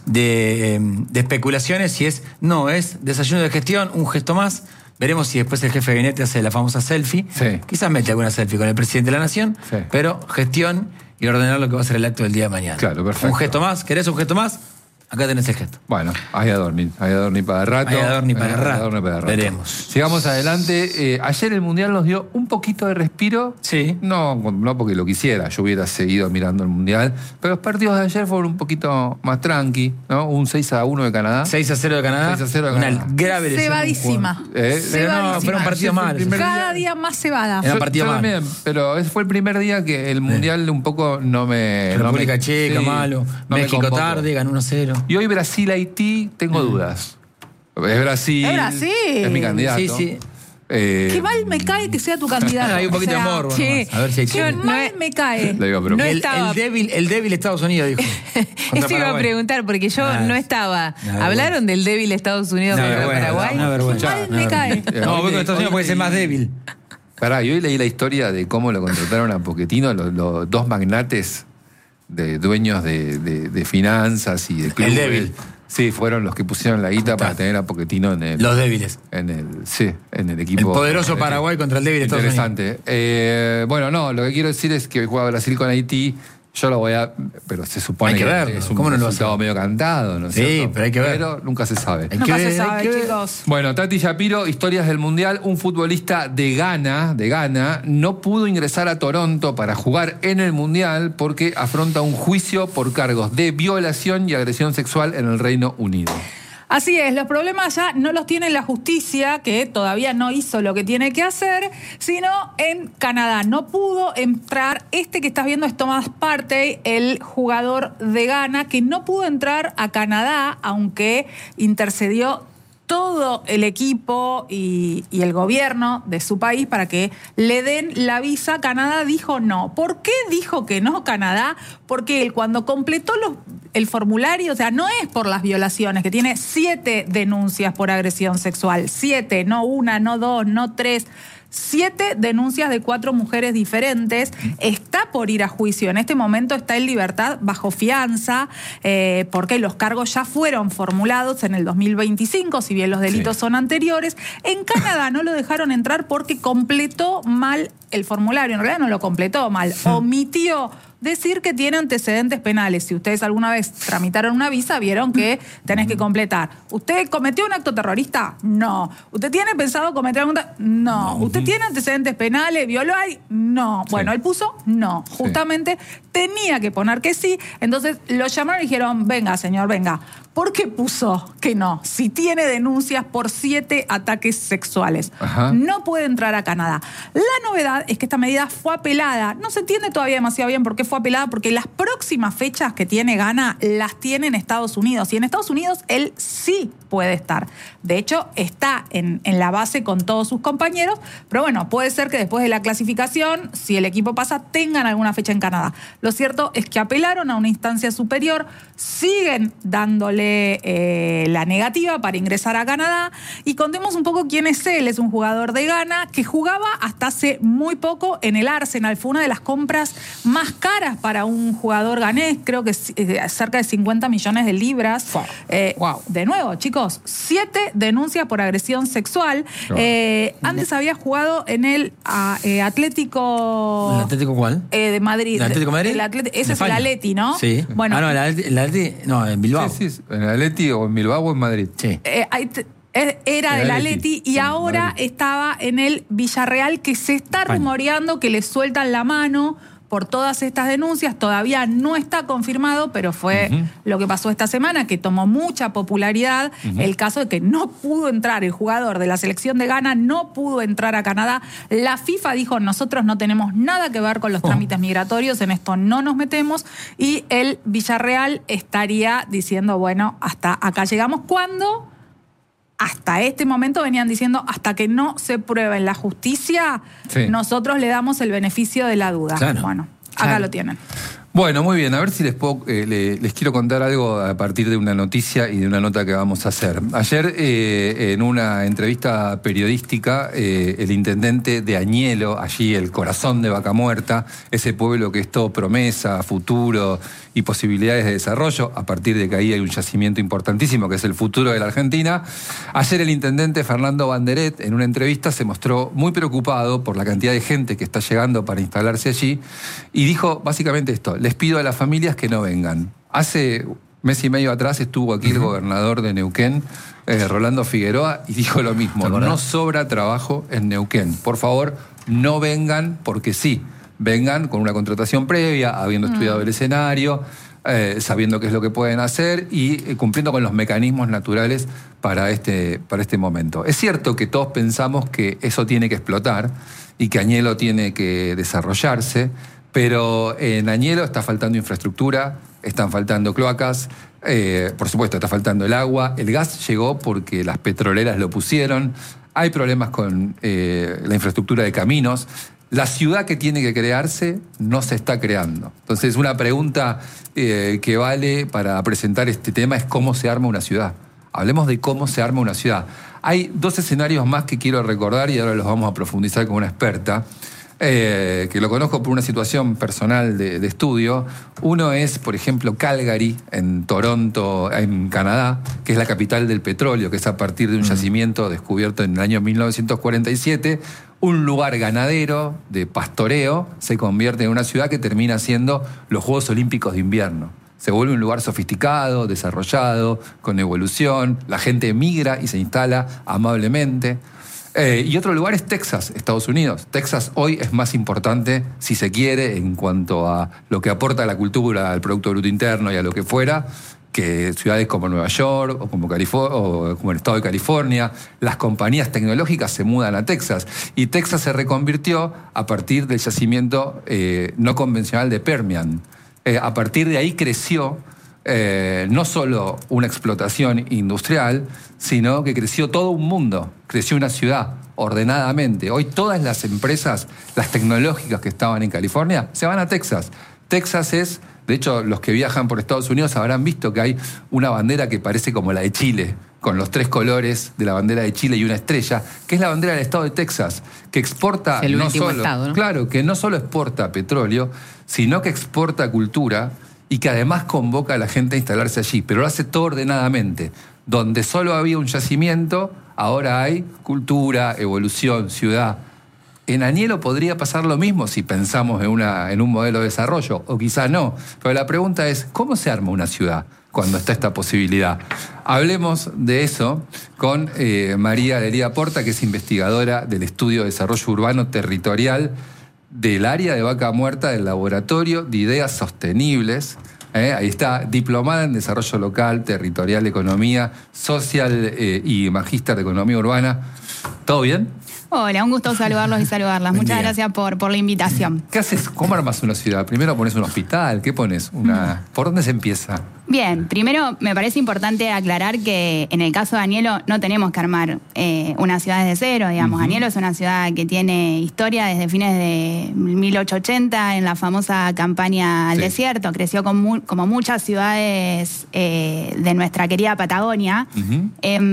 de, de especulaciones y es, no, es desayuno de gestión, un gesto más. Veremos si después el jefe de gabinete hace la famosa selfie. Sí. Quizás mete alguna selfie con el presidente de la Nación, sí. pero gestión y ordenar lo que va a ser el acto del día de mañana. Claro, perfecto. Un gesto más, ¿querés un gesto más? Acá tenés el gesto. Bueno, hay Adorni, hay Adorni para rato. Hay Adorni para, hay rato. Adorni para rato. Veremos. Sigamos adelante. Eh, ayer el Mundial nos dio un poquito de respiro. Sí. No, no porque lo quisiera, yo hubiera seguido mirando el Mundial. Pero los partidos de ayer fueron un poquito más tranqui, ¿no? Un seis a uno de Canadá. seis a cero de Canadá. seis a cero de Canadá. Una grave lesión. Cebadísima. ¿Eh? Pero no, fueron partidos malos. Cada día más cebada. Era partido yo malo. También, pero ese fue el primer día que el Mundial sí. un poco no me... República no me, Checa, sí, malo. No México tarde, ganó uno cero. Y hoy Brasil Haití, tengo dudas. Es Brasil. Es Brasil. Es mi candidato. Sí, sí. Eh, Qué mal me cae que sea tu candidato. Hay un poquito o sea, de amor. Sí. A ver si hay Qué mal me cae. Digo, no el, estaba... el, débil, el débil Estados Unidos, dijo. Eso iba a preguntar, porque yo nah, no estaba. Nah, ¿Hablaron del débil Estados Unidos nah, contra bueno, Paraguay? Una vergüenza. Mal me cae. No, porque Estados Unidos puede ser más débil. Pará, y hoy leí la historia de cómo lo contrataron a Pochettino, los, los dos magnates de dueños de, de, de finanzas y de clubes. El débil. Sí, fueron los que pusieron la guita para tener a Pochettino en el... Los débiles. En el, sí, en el equipo... El poderoso Paraguay contra el débil Estados Unidos. Interesante. Eh, bueno, no, lo que quiero decir es que juega Brasil con Haití. Yo lo voy a... Pero se supone que, que es un ¿Cómo no lo resultado medio cantado, ¿no es Sí, cierto? pero hay que ver. Pero nunca se sabe. Nunca que- se sabe, que- chicos. Bueno, Tati Shapiro, historias del Mundial. Un futbolista de Ghana, de Ghana, no pudo ingresar a Toronto para jugar en el Mundial porque afronta un juicio por cargos de violación y agresión sexual en el Reino Unido. Así es, los problemas ya no los tiene la justicia, que todavía no hizo lo que tiene que hacer, sino en Canadá. No pudo entrar, este que estás viendo es Thomas Partey, el jugador de Ghana, que no pudo entrar a Canadá, aunque intercedió todo el equipo y, y el gobierno de su país para que le den la visa. Canadá dijo no. ¿Por qué dijo que no Canadá? Porque él cuando completó los, el formulario, o sea, no es por las violaciones, que tiene siete denuncias por agresión sexual. Siete, no una, no dos, no tres. Siete denuncias de cuatro mujeres diferentes. Está por ir a juicio. En este momento está en libertad bajo fianza, eh, porque los cargos ya fueron formulados en el dos mil veinticinco, si bien los delitos sí. son anteriores. En Canadá no lo dejaron entrar porque completó mal el formulario. En realidad no lo completó mal. Omitió decir que tiene antecedentes penales. Si ustedes alguna vez tramitaron una visa, vieron que tenés que completar. ¿Usted cometió un acto terrorista? No. ¿Usted tiene pensado cometer algún... No. ¿Usted tiene antecedentes penales? ¿Violó ahí? No. Bueno, sí. él puso no. Justamente sí. tenía que poner que sí. Entonces lo llamaron y dijeron, venga, señor, venga. ¿Por qué puso que no? Si tiene denuncias por siete ataques sexuales. Ajá. No puede entrar a Canadá. La novedad es que esta medida fue apelada. No se entiende todavía demasiado bien por qué fue apelada, porque las próximas fechas que tiene Ghana las tiene en Estados Unidos. Y en Estados Unidos él sí puede estar. De hecho, está en, en la base con todos sus compañeros. Pero bueno, puede ser que después de la clasificación, si el equipo pasa, tengan alguna fecha en Canadá. Lo cierto es que apelaron a una instancia superior, siguen dándole Eh, la negativa para ingresar a Canadá. Y contemos un poco quién es él. Es un jugador de Ghana que jugaba hasta hace muy poco en el Arsenal. Fue una de las compras más caras para un jugador ganés, creo que eh, cerca de cincuenta millones de libras. Wow. Eh, wow. De nuevo, chicos, siete denuncias por agresión sexual. Wow. Eh, antes había jugado en el uh, Atlético... ¿El Atlético cuál? Eh, de Madrid. ¿El Atlético de Madrid? El Atleti... Ese es el Atleti, ¿no? Sí. Bueno, ah, no, el Atleti, el Atleti... No, en Bilbao. Sí, sí, en el Atleti o en Bilbao o en Madrid. Sí. Eh, era del Atleti y ahora Madrid. Estaba en el Villarreal, que se está rumoreando que le sueltan la mano por todas estas denuncias. Todavía no está confirmado, pero fue uh-huh. lo que pasó esta semana, que tomó mucha popularidad uh-huh. el caso de que no pudo entrar, el jugador de la selección de Ghana no pudo entrar a Canadá. La FIFA dijo, nosotros no tenemos nada que ver con los oh. trámites migratorios, en esto no nos metemos, y el Villarreal estaría diciendo, bueno, hasta acá llegamos. ¿Cuándo? Hasta este momento venían diciendo, hasta que no se pruebe en la justicia, sí. nosotros le damos el beneficio de la duda. Claro. Bueno, acá claro. lo tienen. Bueno, muy bien. A ver si les, puedo, eh, les, les quiero contar algo a partir de una noticia y de una nota que vamos a hacer. Ayer, eh, en una entrevista periodística, eh, el intendente de Añelo, allí el corazón de Vaca Muerta, ese pueblo que es todo promesa, futuro y posibilidades de desarrollo, a partir de que ahí hay un yacimiento importantísimo que es el futuro de la Argentina. Ayer el intendente Fernando Banderet, en una entrevista, se mostró muy preocupado por la cantidad de gente que está llegando para instalarse allí y dijo básicamente esto: les pido a las familias que no vengan. Hace mes y medio atrás estuvo aquí uh-huh. el gobernador de Neuquén, eh, Rolando Figueroa, y dijo lo mismo: no sobra trabajo en Neuquén. Por favor, no vengan porque sí. Vengan con una contratación previa, habiendo uh-huh. estudiado el escenario, eh, sabiendo qué es lo que pueden hacer y eh, cumpliendo con los mecanismos naturales para este, para este momento. Es cierto que todos pensamos que eso tiene que explotar y que Añelo tiene que desarrollarse, pero en Añelo está faltando infraestructura, están faltando cloacas, eh, por supuesto está faltando el agua, el gas llegó porque las petroleras lo pusieron, hay problemas con eh, la infraestructura de caminos. La ciudad que tiene que crearse no se está creando. Entonces, una pregunta eh, que vale para presentar este tema es cómo se arma una ciudad. Hablemos de cómo se arma una ciudad. Hay dos escenarios más que quiero recordar y ahora los vamos a profundizar con una experta. eh, que lo conozco por una situación personal de, de estudio. Uno es, por ejemplo, Calgary, en Toronto, en Canadá, que es la capital del petróleo, que es a partir de un mm. yacimiento descubierto en el año mil novecientos cuarenta y siete. Un lugar ganadero, de pastoreo, se convierte en una ciudad que termina siendo los Juegos Olímpicos de invierno. Se vuelve un lugar sofisticado, desarrollado, con evolución. La gente emigra y se instala amablemente. Eh, y otro lugar es Texas, Estados Unidos. Texas hoy es más importante, si se quiere, en cuanto a lo que aporta a la cultura, al Producto Bruto Interno y a lo que fuera, que ciudades como Nueva York o como, California, o como el estado de California. Las compañías tecnológicas se mudan a Texas. Y Texas se reconvirtió a partir del yacimiento eh, no convencional de Permian. Eh, a partir de ahí creció eh, no solo una explotación industrial, sino que creció todo un mundo, creció una ciudad ordenadamente. Hoy todas las empresas, las tecnológicas que estaban en California, se van a Texas. Texas es, de hecho, los que viajan por Estados Unidos habrán visto que hay una bandera que parece como la de Chile, con los tres colores de la bandera de Chile y una estrella, que es la bandera del estado de Texas, que exporta el no solo, estado, ¿no? Claro, que no solo exporta petróleo, sino que exporta cultura y que además convoca a la gente a instalarse allí, pero lo hace todo ordenadamente. Donde solo había un yacimiento, ahora hay cultura, evolución, ciudad. En Anielo podría pasar lo mismo si pensamos en, una, en un modelo de desarrollo, o quizá no. Pero la pregunta es, ¿cómo se arma una ciudad cuando está esta posibilidad? Hablemos de eso con eh, María Lería Porta, que es investigadora del Estudio de Desarrollo Urbano Territorial del área de Vaca Muerta del Laboratorio de Ideas Sostenibles. Eh, ahí está, diplomada en Desarrollo Local, Territorial, Economía Social eh, y magíster de Economía Urbana. ¿Todo bien? Hola, un gusto saludarlos y saludarlas. Muchas Bien. gracias por, por la invitación. ¿Qué haces? ¿Cómo armas una ciudad? Primero pones un hospital, ¿qué pones? Una... ¿Por dónde se empieza? Bien, primero me parece importante aclarar que en el caso de Anielo no tenemos que armar eh, una ciudad desde cero, digamos. Uh-huh. Anielo es una ciudad que tiene historia desde fines de mil ochocientos ochenta en la famosa campaña al sí. desierto. Creció con mu- como muchas ciudades eh, de nuestra querida Patagonia. Uh-huh.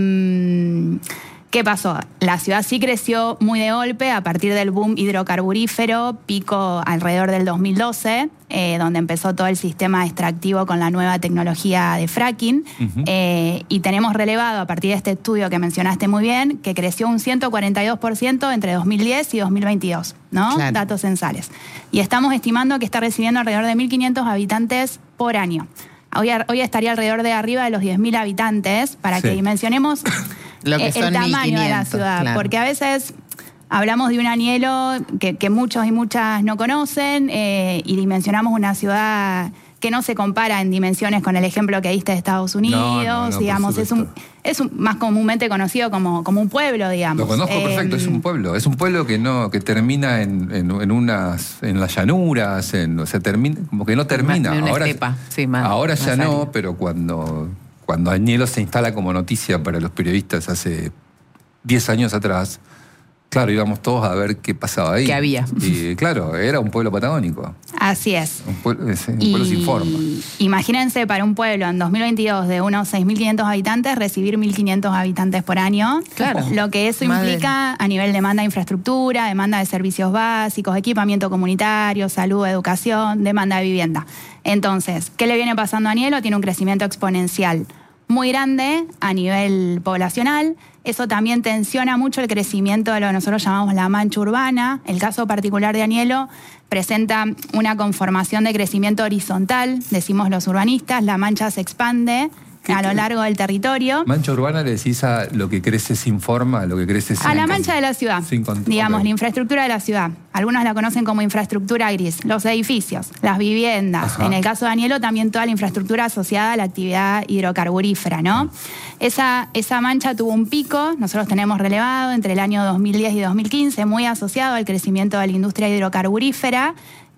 Eh, ¿Qué pasó? La ciudad sí creció muy de golpe a partir del boom hidrocarburífero, pico alrededor del dos mil doce, eh, donde empezó todo el sistema extractivo con la nueva tecnología de fracking. Uh-huh. Eh, y tenemos relevado a partir de este estudio que mencionaste muy bien, que creció un ciento cuarenta y dos por ciento entre dos mil diez y dos mil veintidós, ¿no? Claro. Datos censales. Y estamos estimando que está recibiendo alrededor de mil quinientos habitantes por año. Hoy, hoy estaría alrededor de arriba de los diez mil habitantes, para sí. que dimensionemos Lo que el son tamaño de la ciudad, claro. Porque a veces hablamos de un Anielo que, que muchos y muchas no conocen eh, y dimensionamos una ciudad que no se compara en dimensiones con el ejemplo que diste de Estados Unidos, no, no, no, digamos, es un es un, más comúnmente conocido como, como un pueblo, digamos. Lo conozco eh, perfecto, es un pueblo, es un pueblo que no que termina en, en, en unas en las llanuras, en, o sea, termina como que no termina. Más, ahora estepa, sí, más, ahora más ya árido. no, pero cuando Cuando Anielo se instala como noticia para los periodistas hace diez años atrás, claro, íbamos todos a ver qué pasaba ahí. ¿Qué había? Y claro, era un pueblo patagónico. Así es. Un pueblo, un pueblo sin forma. Imagínense para un pueblo en dos mil veintidós de unos seis mil quinientos habitantes, recibir mil quinientos habitantes por año. Claro. Lo que eso Madre. implica a nivel demanda de infraestructura, demanda de servicios básicos, equipamiento comunitario, salud, educación, demanda de vivienda. Entonces, ¿qué le viene pasando a Anielo? Tiene un crecimiento exponencial muy grande a nivel poblacional. Eso también tensiona mucho el crecimiento de lo que nosotros llamamos la mancha urbana. El caso particular de Anielo presenta una conformación de crecimiento horizontal, decimos los urbanistas. La mancha se expande a lo largo del territorio. Mancha urbana le decís a lo que crece sin forma, a lo que crece sin... A la mancha de la ciudad, sin control. Digamos, Okay. la infraestructura de la ciudad. Algunos la conocen como infraestructura gris. Los edificios, las viviendas. Ajá. En el caso de Anielo, también toda la infraestructura asociada a la actividad hidrocarburífera, ¿no? Esa, esa mancha tuvo un pico, nosotros tenemos relevado entre el año dos mil diez y dos mil quince, muy asociado al crecimiento de la industria hidrocarburífera,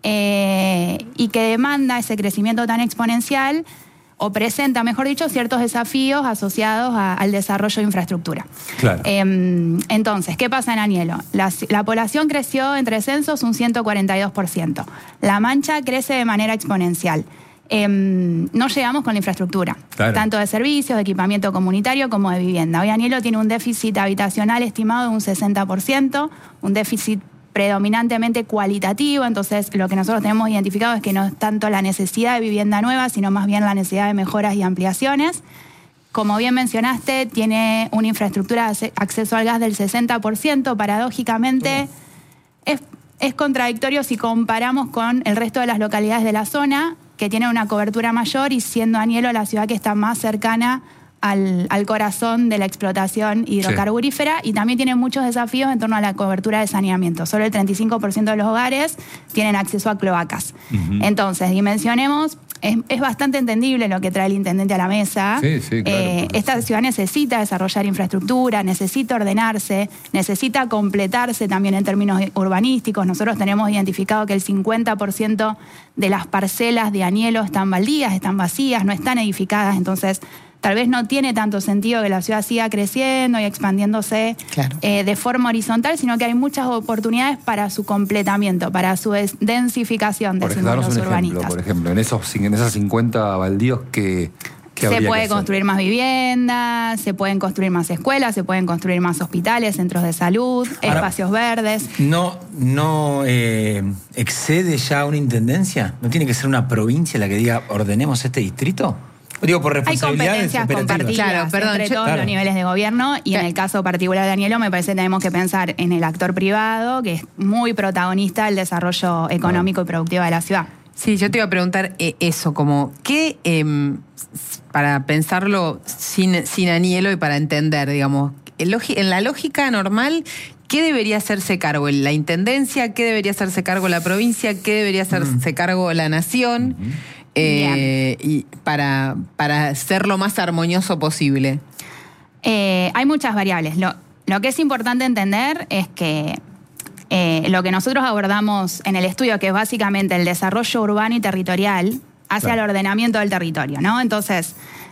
eh, y que demanda ese crecimiento tan exponencial, o presenta, mejor dicho, ciertos desafíos asociados a, al desarrollo de infraestructura. Claro. Eh, entonces, ¿qué pasa en Anielo? La, la población creció entre censos un ciento cuarenta y dos por ciento. La mancha crece de manera exponencial. Eh, no llegamos con la infraestructura, claro. Tanto de servicios, de equipamiento comunitario como de vivienda. Hoy Anielo tiene un déficit habitacional estimado de un sesenta por ciento, un déficit predominantemente cualitativo, entonces lo que nosotros tenemos identificado es que no es tanto la necesidad de vivienda nueva, sino más bien la necesidad de mejoras y ampliaciones. Como bien mencionaste, tiene una infraestructura de acceso al gas del sesenta por ciento, paradójicamente es, es contradictorio si comparamos con el resto de las localidades de la zona, que tienen una cobertura mayor, y siendo Anielo la ciudad que está más cercana Al, al corazón de la explotación hidrocarburífera, sí. Y también tiene muchos desafíos en torno a la cobertura de saneamiento. Solo el treinta y cinco por ciento de los hogares tienen acceso a cloacas. Uh-huh. Entonces, dimensionemos, es, es bastante entendible lo que trae el intendente a la mesa. Sí, sí, claro, eh, esta ciudad necesita desarrollar infraestructura, necesita ordenarse, necesita completarse también en términos urbanísticos. Nosotros tenemos identificado que el cincuenta por ciento de las parcelas de Anielo están baldías, están vacías, no están edificadas, entonces tal vez no tiene tanto sentido que la ciudad siga creciendo y expandiéndose claro. eh, de forma horizontal, sino que hay muchas oportunidades para su completamiento, para su densificación, por decimos los urbanistas. Ejemplo, por ejemplo, en esos, en esas cincuenta baldíos que... Se puede construir más viviendas, se pueden construir más escuelas, se pueden construir más hospitales, centros de salud, ahora, espacios verdes. ¿No, no eh, excede ya una intendencia? ¿No tiene que ser una provincia la que diga ordenemos este distrito? Digo, por responsabilidades hay competencias compartidas claro, perdón, entre yo, todos claro. los niveles de gobierno, y claro. en el caso particular de Anielo me parece que tenemos que pensar en el actor privado, que es muy protagonista del desarrollo económico claro. y productivo de la ciudad. Sí, yo te iba a preguntar eh, eso, como qué, eh, para pensarlo sin, sin Anielo y para entender, digamos, en la lógica normal, ¿qué debería hacerse cargo? ¿La intendencia? ¿Qué debería hacerse cargo la provincia? ¿Qué debería hacerse mm. cargo la nación? Mm-hmm. Eh, y para, para ser lo más armonioso posible. Eh, hay muchas variables. Lo, lo que es importante entender es que eh, lo que nosotros abordamos en el estudio, que es básicamente el desarrollo urbano y territorial, hacia claro. el ordenamiento del territorio, ¿no? Entonces,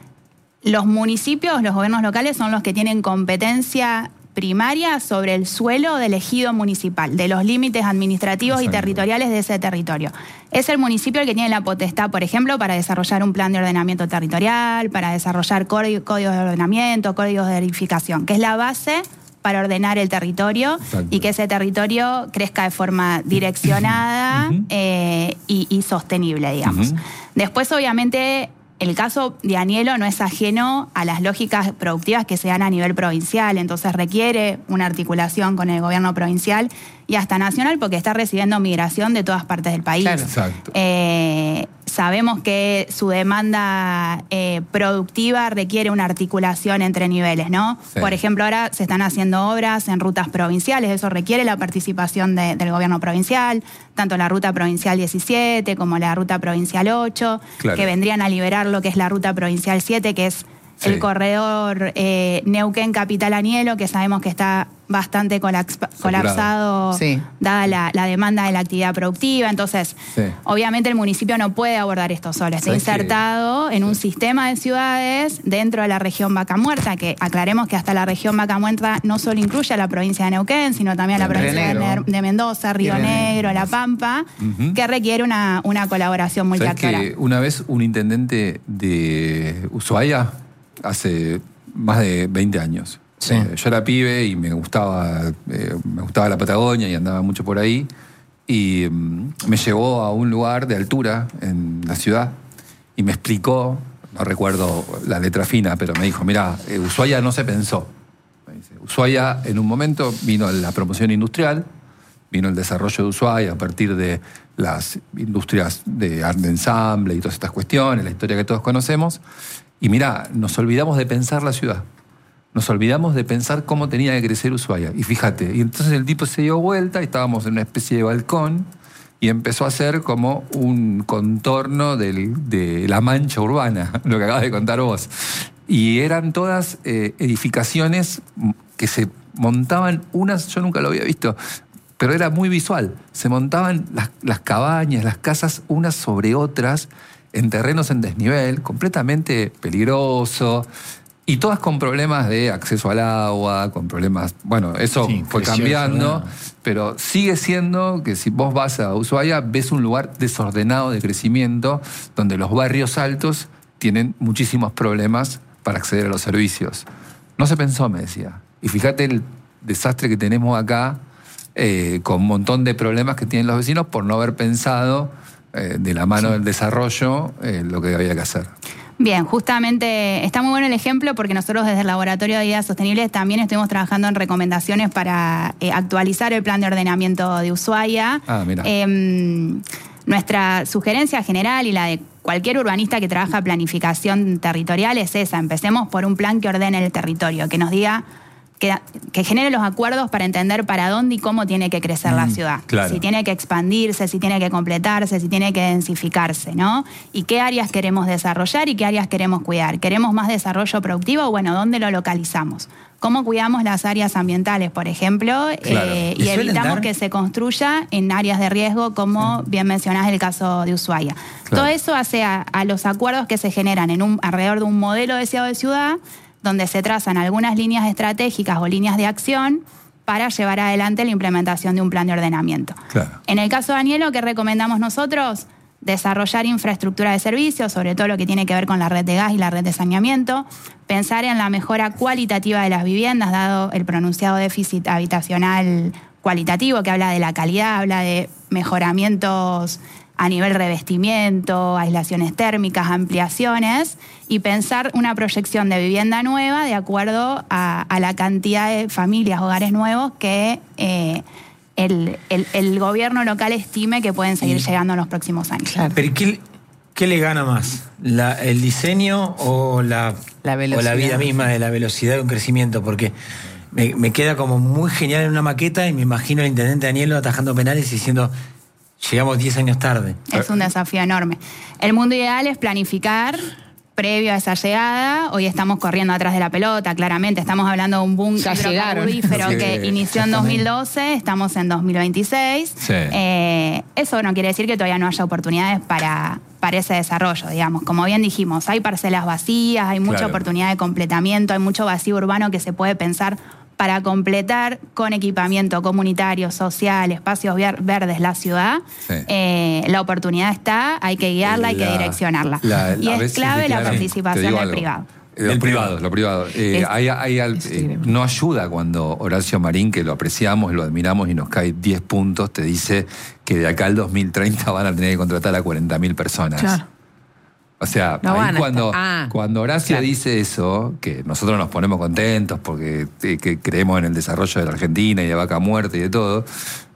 los municipios, los gobiernos locales son los que tienen competencia primaria sobre el suelo del ejido municipal, de los límites administrativos Exacto. y territoriales de ese territorio. Es el municipio el que tiene la potestad, por ejemplo, para desarrollar un plan de ordenamiento territorial, para desarrollar códigos de ordenamiento, códigos de edificación, que es la base para ordenar el territorio Exacto. y que ese territorio crezca de forma direccionada uh-huh. eh, y, y sostenible, digamos. Uh-huh. Después, obviamente, el caso de Anielo no es ajeno a las lógicas productivas que se dan a nivel provincial, entonces requiere una articulación con el gobierno provincial y hasta nacional, porque está recibiendo migración de todas partes del país. Claro. Exacto. Eh, sabemos que su demanda eh, productiva requiere una articulación entre niveles, ¿no? Sí. Por ejemplo, ahora se están haciendo obras en rutas provinciales, eso requiere la participación de, del gobierno provincial, tanto la ruta provincial diecisiete como la ruta provincial ocho, claro. que vendrían a liberar lo que es la ruta provincial siete, que es sí. el corredor eh, Neuquén Capital Anielo, que sabemos que está bastante colapsa, colapsado sí. dada la, la demanda de la actividad productiva. Entonces, sí. obviamente el municipio no puede abordar esto solo. Está insertado que... en un sistema de ciudades dentro de la región Vaca Muerta, que aclaremos que hasta la región Vaca Muerta no solo incluye a la provincia de Neuquén, sino también a la provincia de, de Mendoza, Río Río Negro, La Pampa, uh-huh. que requiere una, una colaboración multiactora. Que una vez un intendente de Ushuaia, hace más de veinte años, sí. eh, yo era pibe y me gustaba, eh, me gustaba la Patagonia y andaba mucho por ahí, y um, me llevó a un lugar de altura en la ciudad y me explicó, no recuerdo la letra fina, pero me dijo, mirá, eh, Ushuaia no se pensó. Me dice, Ushuaia en un momento vino la promoción industrial, vino el desarrollo de Ushuaia a partir de las industrias de arte de ensamble y todas estas cuestiones, la historia que todos conocemos. Y mirá, nos olvidamos de pensar la ciudad. Nos olvidamos de pensar cómo tenía que crecer Ushuaia. Y fíjate, y entonces el tipo se dio vuelta y estábamos en una especie de balcón y empezó a hacer como un contorno del, de la mancha urbana, lo que acabas de contar vos. Y eran todas eh, edificaciones que se montaban unas, yo nunca lo había visto, pero era muy visual. Se montaban las, las cabañas, las casas unas sobre otras, en terrenos en desnivel, completamente peligroso, y todas con problemas de acceso al agua, con problemas... Bueno, eso sí, fue cambiando, ¿no? Pero sigue siendo que si vos vas a Ushuaia, ves un lugar desordenado de crecimiento, donde los barrios altos tienen muchísimos problemas para acceder a los servicios. No se pensó, me decía. Y fíjate el desastre que tenemos acá eh, con un montón de problemas que tienen los vecinos por no haber pensado eh, de la mano sí. del desarrollo eh, lo que había que hacer. Bien, justamente está muy bueno el ejemplo porque nosotros desde el Laboratorio de Ideas Sostenibles también estuvimos trabajando en recomendaciones para eh, actualizar el plan de ordenamiento de Ushuaia. Ah, mira. Eh, nuestra sugerencia general y la de cualquier urbanista que trabaja planificación territorial es esa. Empecemos por un plan que ordene el territorio, que nos diga, que, que genere los acuerdos para entender para dónde y cómo tiene que crecer mm, la ciudad. Claro. Si tiene que expandirse, si tiene que completarse, si tiene que densificarse, ¿no? Y qué áreas queremos desarrollar y qué áreas queremos cuidar. ¿Queremos más desarrollo productivo? Bueno, ¿dónde lo localizamos? ¿Cómo cuidamos las áreas ambientales, por ejemplo? Claro. Eh, y evitamos dar... que se construya en áreas de riesgo, como sí. bien mencionás el caso de Ushuaia. Claro. Todo eso hace a, a los acuerdos que se generan en un, alrededor de un modelo deseado de ciudad, donde se trazan algunas líneas estratégicas o líneas de acción para llevar adelante la implementación de un plan de ordenamiento. Claro. En el caso de Anielo, ¿qué recomendamos nosotros? Desarrollar infraestructura de servicios, sobre todo lo que tiene que ver con la red de gas y la red de saneamiento, pensar en la mejora cualitativa de las viviendas, dado el pronunciado déficit habitacional cualitativo, que habla de la calidad, habla de mejoramientos a nivel revestimiento, aislaciones térmicas, ampliaciones, y pensar una proyección de vivienda nueva de acuerdo a, a la cantidad de familias, hogares nuevos que eh, el, el, el gobierno local estime que pueden seguir llegando en los próximos años. Claro. Pero ¿qué, qué le gana más? La, ¿El diseño o la, la o la vida misma de la velocidad de un crecimiento? Porque me, me queda como muy genial en una maqueta y me imagino al intendente Anielo atajando penales y diciendo... Llegamos diez años tarde. Es un desafío enorme. El mundo ideal es planificar previo a esa llegada. Hoy estamos corriendo atrás de la pelota, claramente. Estamos hablando de un boom hidrocarburífero sí, que inició en dos mil doce, estamos en dos mil veintiséis. Sí. Eh, eso no quiere decir que todavía no haya oportunidades para, para ese desarrollo, digamos. Como bien dijimos, hay parcelas vacías, hay mucha claro. oportunidad de completamiento, hay mucho vacío urbano que se puede pensar para completar con equipamiento comunitario, social, espacios verdes la ciudad. Sí. Eh, la oportunidad está, hay que guiarla, la, hay que direccionarla. La, y es clave la participación del privado. Del privado, lo privado. Eh, es, hay, hay, eh, no ayuda cuando Horacio Marín, que lo apreciamos, lo admiramos y nos cae diez puntos, te dice que de acá al dos mil treinta van a tener que contratar a cuarenta mil personas. Claro. O sea, no ahí cuando, ah, cuando Horacio claro. dice eso, que nosotros nos ponemos contentos porque eh, que creemos en el desarrollo de la Argentina y de Vaca Muerta y de todo,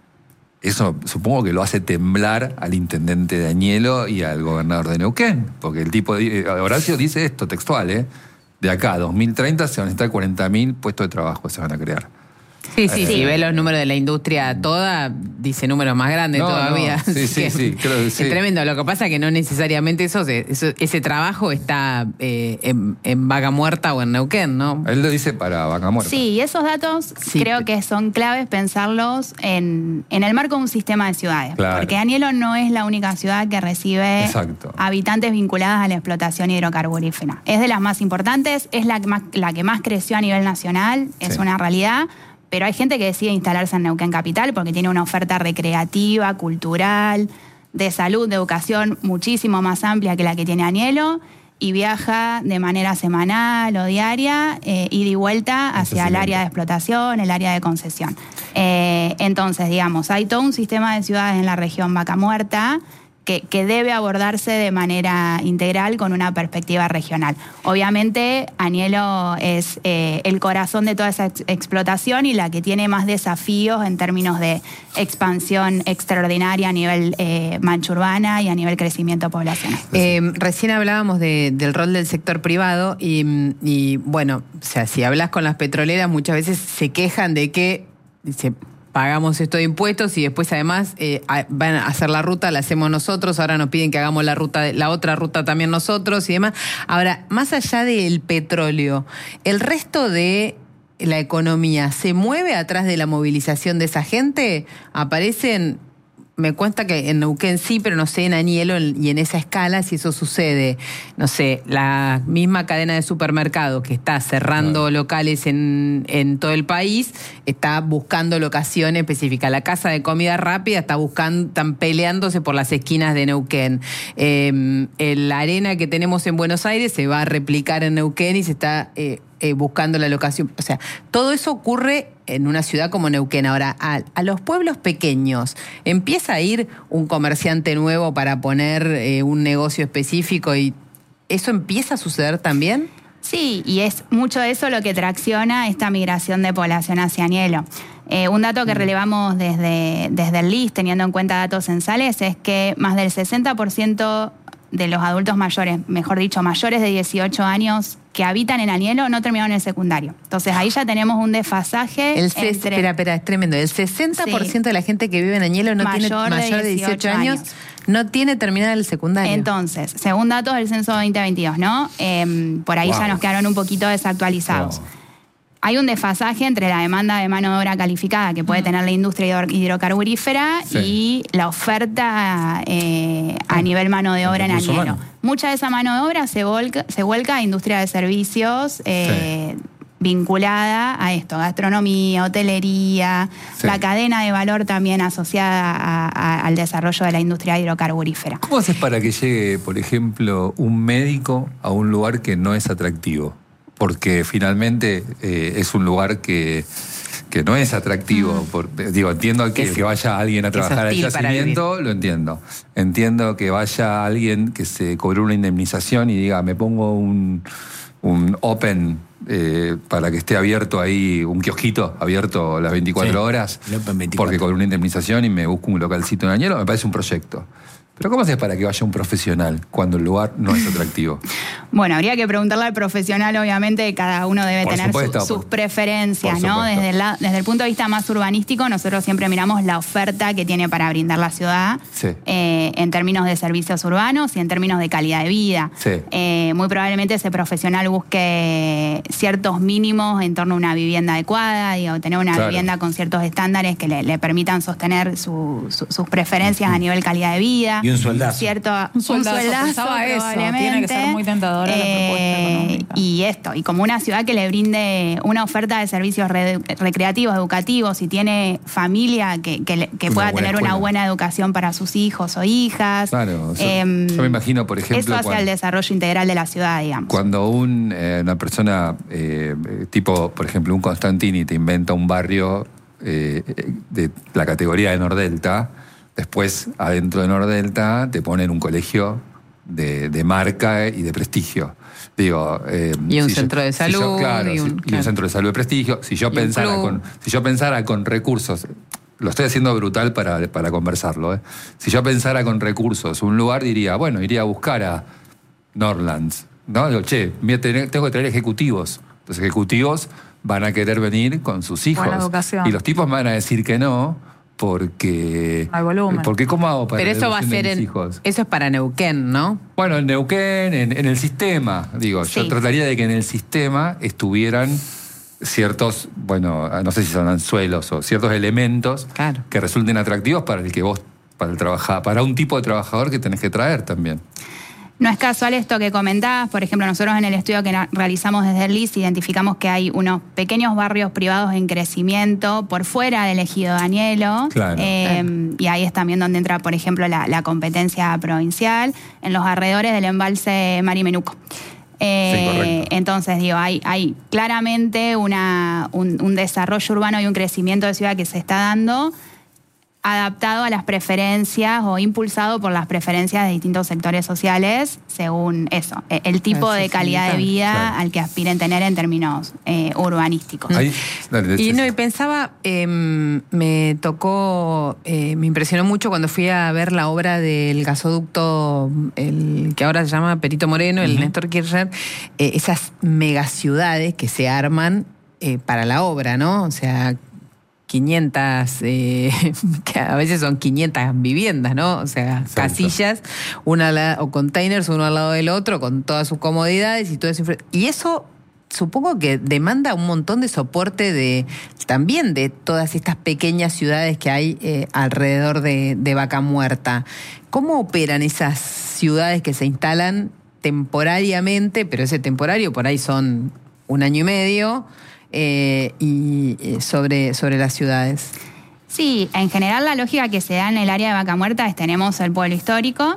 eso supongo que lo hace temblar al intendente de Anielo y al gobernador de Neuquén. Porque el tipo, de, Horacio dice esto textual, ¿eh? De acá a dos mil treinta se van a necesitar cuarenta mil puestos de trabajo que se van a crear. Sí, sí, sí. Si ves los números de la industria toda, dice números más grandes no, todavía. No. Sí, sí, sí, creo que sí. Es tremendo. Lo que pasa es que no necesariamente eso, eso ese trabajo está eh, en, en Vaca Muerta o en Neuquén, ¿no? Él lo dice para Vaca Muerta. Sí, y esos datos sí. creo que son claves pensarlos en, en el marco de un sistema de ciudades. Claro. Porque Anielo no es la única ciudad que recibe Exacto. habitantes vinculadas a la explotación hidrocarburífera. Es de las más importantes, es la que más, la que más creció a nivel nacional, es sí. una realidad. Pero hay gente que decide instalarse en Neuquén Capital porque tiene una oferta recreativa, cultural, de salud, de educación muchísimo más amplia que la que tiene Anielo y viaja de manera semanal o diaria, eh, ida y vuelta hacia el área de explotación, el área de concesión. Eh, entonces, digamos, hay todo un sistema de ciudades en la región Vaca Muerta que, que debe abordarse de manera integral con una perspectiva regional. Obviamente, Anielo es eh, el corazón de toda esa ex explotación y la que tiene más desafíos en términos de expansión extraordinaria a nivel eh, mancha urbana y a nivel crecimiento poblacional. Eh, recién hablábamos de, del rol del sector privado y, y, bueno, o sea, si hablas con las petroleras, muchas veces se quejan de que dice, pagamos esto de impuestos y después además eh, van a hacer la ruta, la hacemos nosotros, ahora nos piden que hagamos la ruta, la otra ruta también nosotros y demás. Ahora, más allá del petróleo, el resto de la economía se mueve atrás de la movilización de esa gente. Aparecen, me cuenta que en Neuquén sí, pero no sé en Anielo y en esa escala si eso sucede. No sé, la misma cadena de supermercados que está cerrando claro. locales en, en todo el país, está buscando locaciones específicas. La casa de comida rápida está buscando, están peleándose por las esquinas de Neuquén. Eh, la arena que tenemos en Buenos Aires se va a replicar en Neuquén y se está... Eh, eh, buscando la locación. O sea, todo eso ocurre en una ciudad como Neuquén. Ahora, a, a los pueblos pequeños, ¿empieza a ir un comerciante nuevo para poner eh, un negocio específico y eso empieza a suceder también? Sí, y es mucho de eso lo que tracciona esta migración de población hacia Anielo. Eh, un dato que relevamos desde, desde el L I S, teniendo en cuenta datos censales, es que más del sesenta por ciento de los adultos mayores, mejor dicho, mayores de dieciocho años que habitan en Anielo no terminaron el secundario. Entonces ahí ya tenemos un desfasaje. El entre... Espera, espera, es tremendo. El sesenta por ciento sí. de la gente que vive en Anielo no mayor tiene mayor de dieciocho, de dieciocho años, años, no tiene terminado el secundario. Entonces, según datos del censo veinte veintidós, ¿no? Eh, por ahí wow. ya nos quedaron un poquito desactualizados. Wow. Hay un desfasaje entre la demanda de mano de obra calificada que puede tener la industria hidrocarburífera sí. y la oferta eh, a nivel mano de obra en Anielo. Mucha de esa mano de obra se, volca, se vuelca a industria de servicios eh, sí. vinculada a esto, gastronomía, hotelería, sí. la cadena de valor también asociada a, a, al desarrollo de la industria hidrocarburífera. ¿Cómo haces para que llegue, por ejemplo, un médico a un lugar que no es atractivo? Porque finalmente eh, es un lugar que, que no es atractivo. Mm. Por, digo, entiendo que, es, que vaya alguien a trabajar al yacimiento, lo entiendo. Entiendo que vaya alguien que se cobró una indemnización y diga, me pongo un, un open eh, para que esté abierto ahí, un kiosquito abierto las veinticuatro sí, horas, veinticuatro. Porque cobró una indemnización y me busco un localcito en Anielo, me parece un proyecto. Pero ¿cómo haces para que vaya un profesional cuando el lugar no es atractivo? Bueno, habría que preguntarle al profesional, obviamente, cada uno debe por tener supuesto, su, sus por, preferencias, por ¿no? Desde el, desde el punto de vista más urbanístico, nosotros siempre miramos la oferta que tiene para brindar la ciudad sí. eh, en términos de servicios urbanos y en términos de calidad de vida. Sí. Eh, muy probablemente ese profesional busque ciertos mínimos en torno a una vivienda adecuada, digo, tener una claro. vivienda con ciertos estándares que le, le permitan sostener su, su, sus preferencias uh-huh. a nivel calidad de vida. Y un sueldazo. Cierto, un sueldazo, un sueldazo probablemente. Tiene que ser muy tentadora eh, la propuesta económica. Y esto, y como una ciudad que le brinde una oferta de servicios re, recreativos, educativos, y tiene familia que, que, que pueda tener escuela. Una buena educación para sus hijos o hijas. Claro, eh, yo me imagino, por ejemplo... Eso hacia cuando, el desarrollo integral de la ciudad, digamos. Cuando un, eh, una persona, eh, tipo, por ejemplo, un Constantini te inventa un barrio eh, de la categoría de Nordelta, después, adentro de Nordelta, te ponen un colegio de, de marca y de prestigio. Digo, eh, y un si centro yo, de salud. Si yo, claro, y, un, si, claro. y un centro de salud de prestigio. Si yo, pensara con, si yo pensara con recursos, lo estoy haciendo brutal para, para conversarlo, ¿eh? Si yo pensara con recursos un lugar, diría, bueno, iría a buscar a Norlands. ¿No? Digo, che, tengo que traer ejecutivos. Los ejecutivos van a querer venir con sus hijos. Buena educación. Y los tipos me van a decir que no. Porque, hay volumen. Porque ¿cómo hago para Pero eso va a ser en, hijos? Eso es para Neuquén, ¿no? Bueno, en Neuquén, en, en el sistema, digo, sí. Yo trataría de que en el sistema estuvieran ciertos, bueno, no sé si son anzuelos o ciertos elementos claro. que resulten atractivos para el que vos, para el trabajar, para un tipo de trabajador que tenés que traer también. No es casual esto que comentabas. Por ejemplo, nosotros en el estudio que realizamos desde el L I S identificamos que hay unos pequeños barrios privados en crecimiento por fuera del ejido de Anielo. Claro. Eh, claro. Y ahí es también donde entra, por ejemplo, la, la competencia provincial, en los alrededores del embalse Marimenuco. Eh, sí, entonces, digo, hay, hay claramente una, un, un desarrollo urbano y un crecimiento de ciudad que se está dando, adaptado a las preferencias o impulsado por las preferencias de distintos sectores sociales, según eso, el tipo de calidad de vida claro. al que aspiren tener en términos eh, urbanísticos. Ahí, dale, y no, y pensaba, eh, me tocó, eh, me impresionó mucho cuando fui a ver la obra del gasoducto, el que ahora se llama Perito Moreno, el uh-huh. Néstor Kirchner, eh, esas megaciudades que se arman eh, para la obra, ¿no? O sea, quinientas, eh, que a veces son quinientas viviendas, ¿no? O sea, exacto. Casillas, una la, o containers uno al lado del otro, con todas sus comodidades y todo eso. Y eso supongo que demanda un montón de soporte de también de todas estas pequeñas ciudades que hay eh, alrededor de, de Vaca Muerta. ¿Cómo operan esas ciudades que se instalan temporariamente, pero ese temporario por ahí son un año y medio, Eh, y eh, sobre, sobre las ciudades? Sí, en general la lógica que se da en el área de Vaca Muerta es tenemos el pueblo histórico,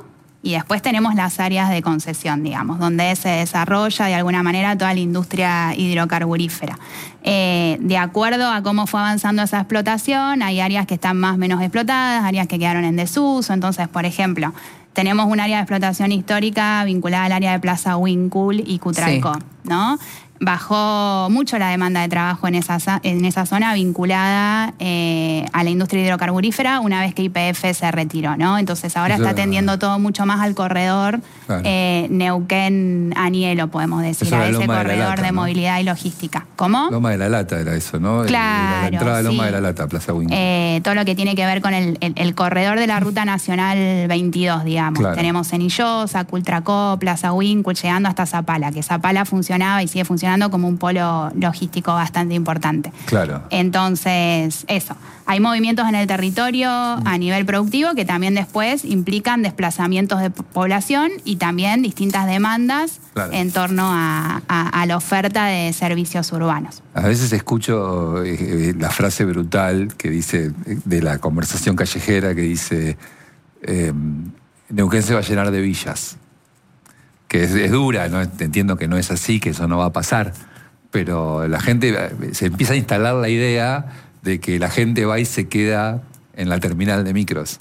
y después tenemos las áreas de concesión, digamos, donde se desarrolla de alguna manera toda la industria hidrocarburífera. Eh, de acuerdo a cómo fue avanzando esa explotación, hay áreas que están más o menos explotadas, áreas que quedaron en desuso. Entonces, por ejemplo, tenemos un área de explotación histórica vinculada al área de Plaza Huíncul y Cutralcó, sí. ¿no? Bajó mucho la demanda de trabajo en esa, en esa zona vinculada eh, a la industria hidrocarburífera una vez que Y P F se retiró, ¿no? Entonces ahora está tendiendo todo mucho más al corredor claro. eh, Neuquén-Anielo, podemos decir, a ese corredor de, lata, de movilidad ¿no? y logística. ¿Cómo? Loma de la Lata era eso, ¿no? Claro, la entrada de Loma sí. de la Lata, Plaza Huíncul. Eh, todo lo que tiene que ver con el, el, el corredor de la Ruta Nacional veintidós, digamos. Claro. Tenemos Cenillosa, Cultracó, Plaza Huíncul, llegando hasta Zapala, que Zapala funcionaba y sigue funcionando como un polo logístico bastante importante. Claro. Entonces, eso. Hay movimientos en el territorio a nivel productivo que también después implican desplazamientos de población y también distintas demandas claro. en torno a, a, a la oferta de servicios urbanos. A veces escucho eh, la frase brutal que dice, de la conversación callejera, que dice, eh, Neuquén se va a llenar de villas. Que es, es dura, ¿no? Entiendo que no es así, que eso no va a pasar, pero la gente, se empieza a instalar la idea de que la gente va y se queda en la terminal de micros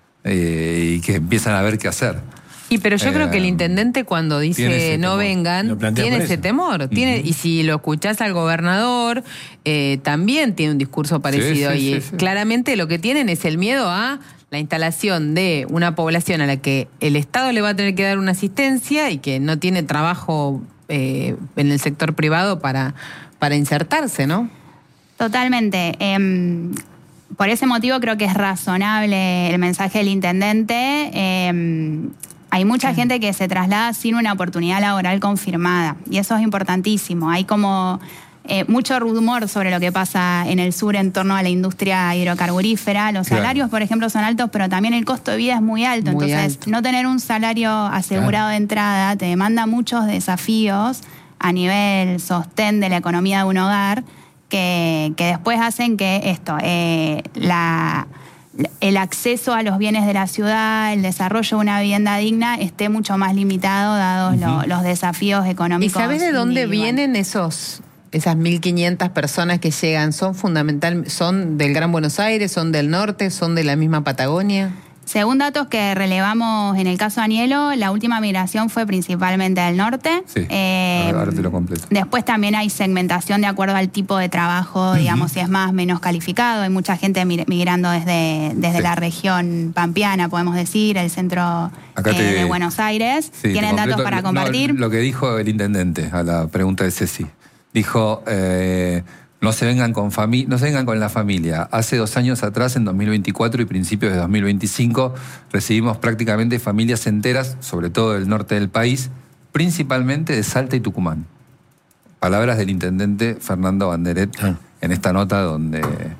eh, y que empiezan a ver qué hacer. Y pero yo eh, creo que el intendente cuando dice no vengan, tiene ese temor. Uh-huh. Tiene, y si lo escuchás al gobernador, eh, también tiene un discurso parecido. Sí, sí, y sí, sí. claramente lo que tienen es el miedo a la instalación de una población a la que el Estado le va a tener que dar una asistencia y que no tiene trabajo eh, en el sector privado para, para insertarse, ¿no? Totalmente. Eh, por ese motivo creo que es razonable el mensaje del intendente. Eh, hay mucha sí. gente que se traslada sin una oportunidad laboral confirmada y eso es importantísimo. Hay como... Eh, mucho rumor sobre lo que pasa en el sur en torno a la industria hidrocarburífera. Los claro. salarios, por ejemplo, son altos, pero también el costo de vida es muy alto. Muy Entonces, alto. no tener un salario asegurado claro. de entrada te demanda muchos desafíos a nivel sostén de la economía de un hogar que, que después hacen que esto, eh, la... el acceso a los bienes de la ciudad, el desarrollo de una vivienda digna esté mucho más limitado dados uh-huh. lo, los desafíos económicos. ¿Y sabés de dónde vienen esos... esas mil quinientas personas que llegan? ¿Son fundamental, son del Gran Buenos Aires, son del norte, son de la misma Patagonia? Según datos que relevamos en el caso Anielo, la última migración fue principalmente del norte. Sí, eh, ahora te lo completo. Después también hay segmentación de acuerdo al tipo de trabajo, uh-huh. digamos, si es más o menos calificado. Hay mucha gente migrando desde, desde sí. la región pampeana, podemos decir, el centro eh, te, de Buenos Aires. Sí, ¿tienen datos para compartir? No, lo que dijo el intendente a la pregunta de Ceci. Dijo, eh, no se vengan con fami- no se vengan con la familia. Hace dos años atrás, en dos mil veinticuatro y principios de dos mil veinticinco, recibimos prácticamente familias enteras, sobre todo del norte del país, principalmente de Salta y Tucumán. Palabras del intendente Fernando Banderet ah. en esta nota donde,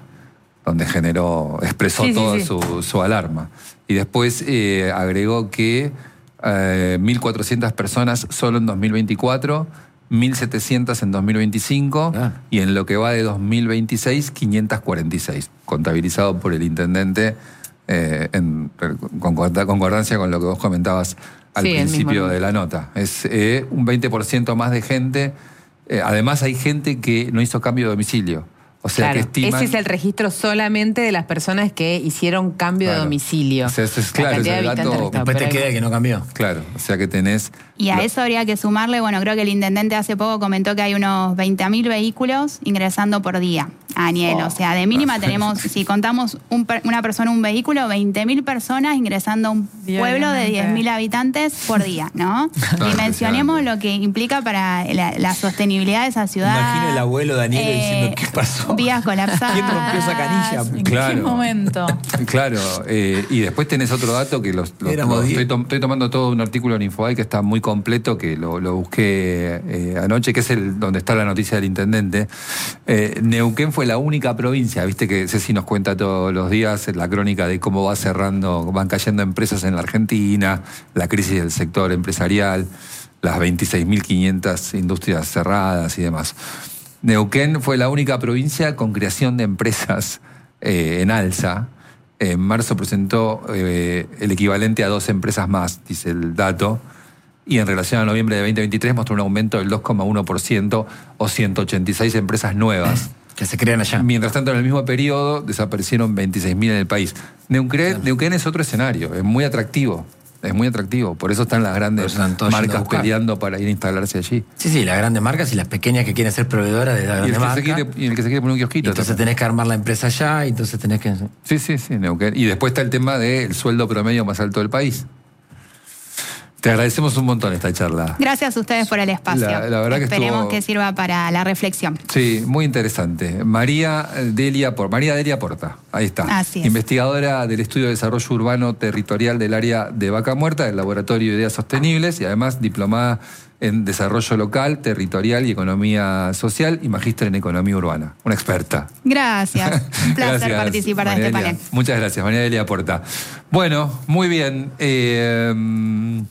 donde generó, expresó sí, toda sí, sí. Su, su alarma. Y después eh, agregó que eh, mil cuatrocientas personas solo en dos mil veinticuatro, mil setecientas en dos mil veinticinco ah. y en lo que va de dos mil veintiséis, quinientas cuarenta y seis, contabilizado por el intendente eh, en concordancia con lo que vos comentabas al sí, principio de la nota. Es eh, un veinte por ciento más de gente. Eh, además hay gente que no hizo cambio de domicilio. O sea, claro, que estiman... ese es el registro solamente de las personas que hicieron cambio claro. de domicilio. O sea, eso es claro, es el dato... Después te queda que no cambió. Claro, o sea que tenés... Y a eso habría que sumarle, bueno, creo que el intendente hace poco comentó que hay unos veinte mil vehículos ingresando por día a Anielo. Oh, o sea, de mínima tenemos, si contamos un, una persona, un vehículo, veinte mil personas ingresando a un pueblo de diez mil habitantes por día, ¿no? No, dimensionemos lo que implica para la, la sostenibilidad de esa ciudad. Imagino el abuelo de Anielo eh, diciendo, ¿qué pasó? Vías colapsadas. ¿Quién rompió esa canilla? ¿En claro, qué momento? Claro, eh, y después tenés otro dato que los, los, los estoy, to, estoy tomando todo un artículo en Infobae que está muy completo, que lo, lo busqué eh, anoche, que es el donde está la noticia del intendente. Eh, Neuquén fue la única provincia, viste que Ceci nos cuenta todos los días la crónica de cómo va cerrando, van cayendo empresas en la Argentina, la crisis del sector empresarial, las veintiséis mil quinientas industrias cerradas y demás. Neuquén fue la única provincia con creación de empresas eh, en alza En marzo presentó eh, el equivalente a dos empresas más, dice el dato. Y en relación a noviembre de veinte veintitrés mostró un aumento del dos coma uno por ciento o ciento ochenta y seis empresas nuevas. Que se crean allá. Mientras tanto, en el mismo periodo desaparecieron veintiséis mil en el país. Neuquén, claro. Neuquén es otro escenario, es muy atractivo. Es muy atractivo, por eso están las grandes marcas peleando para ir a instalarse allí. Sí, sí, las grandes marcas y las pequeñas que quieren ser proveedoras de la grande marca. Quiere, y el que se quiere poner un kiosquito. Y entonces también tenés que armar la empresa allá y entonces tenés que... Sí, sí, sí, Neuquén. Y después está el tema del sueldo promedio más alto del país. Te agradecemos un montón esta charla. Gracias a ustedes por el espacio. La, la verdad Esperemos que, estuvo... que sirva para la reflexión. Sí, muy interesante. María Delia, María Delia Porta, ahí está. Así es. Investigadora del Estudio de Desarrollo Urbano Territorial del área de Vaca Muerta, del Laboratorio de Ideas Sostenibles, y además diplomada en Desarrollo Local, Territorial y Economía Social y magíster en Economía Urbana. Una experta. Gracias. Un placer Gracias, participar María en este Delia. panel. Muchas gracias, María Delia Porta. Bueno, muy bien. Eh,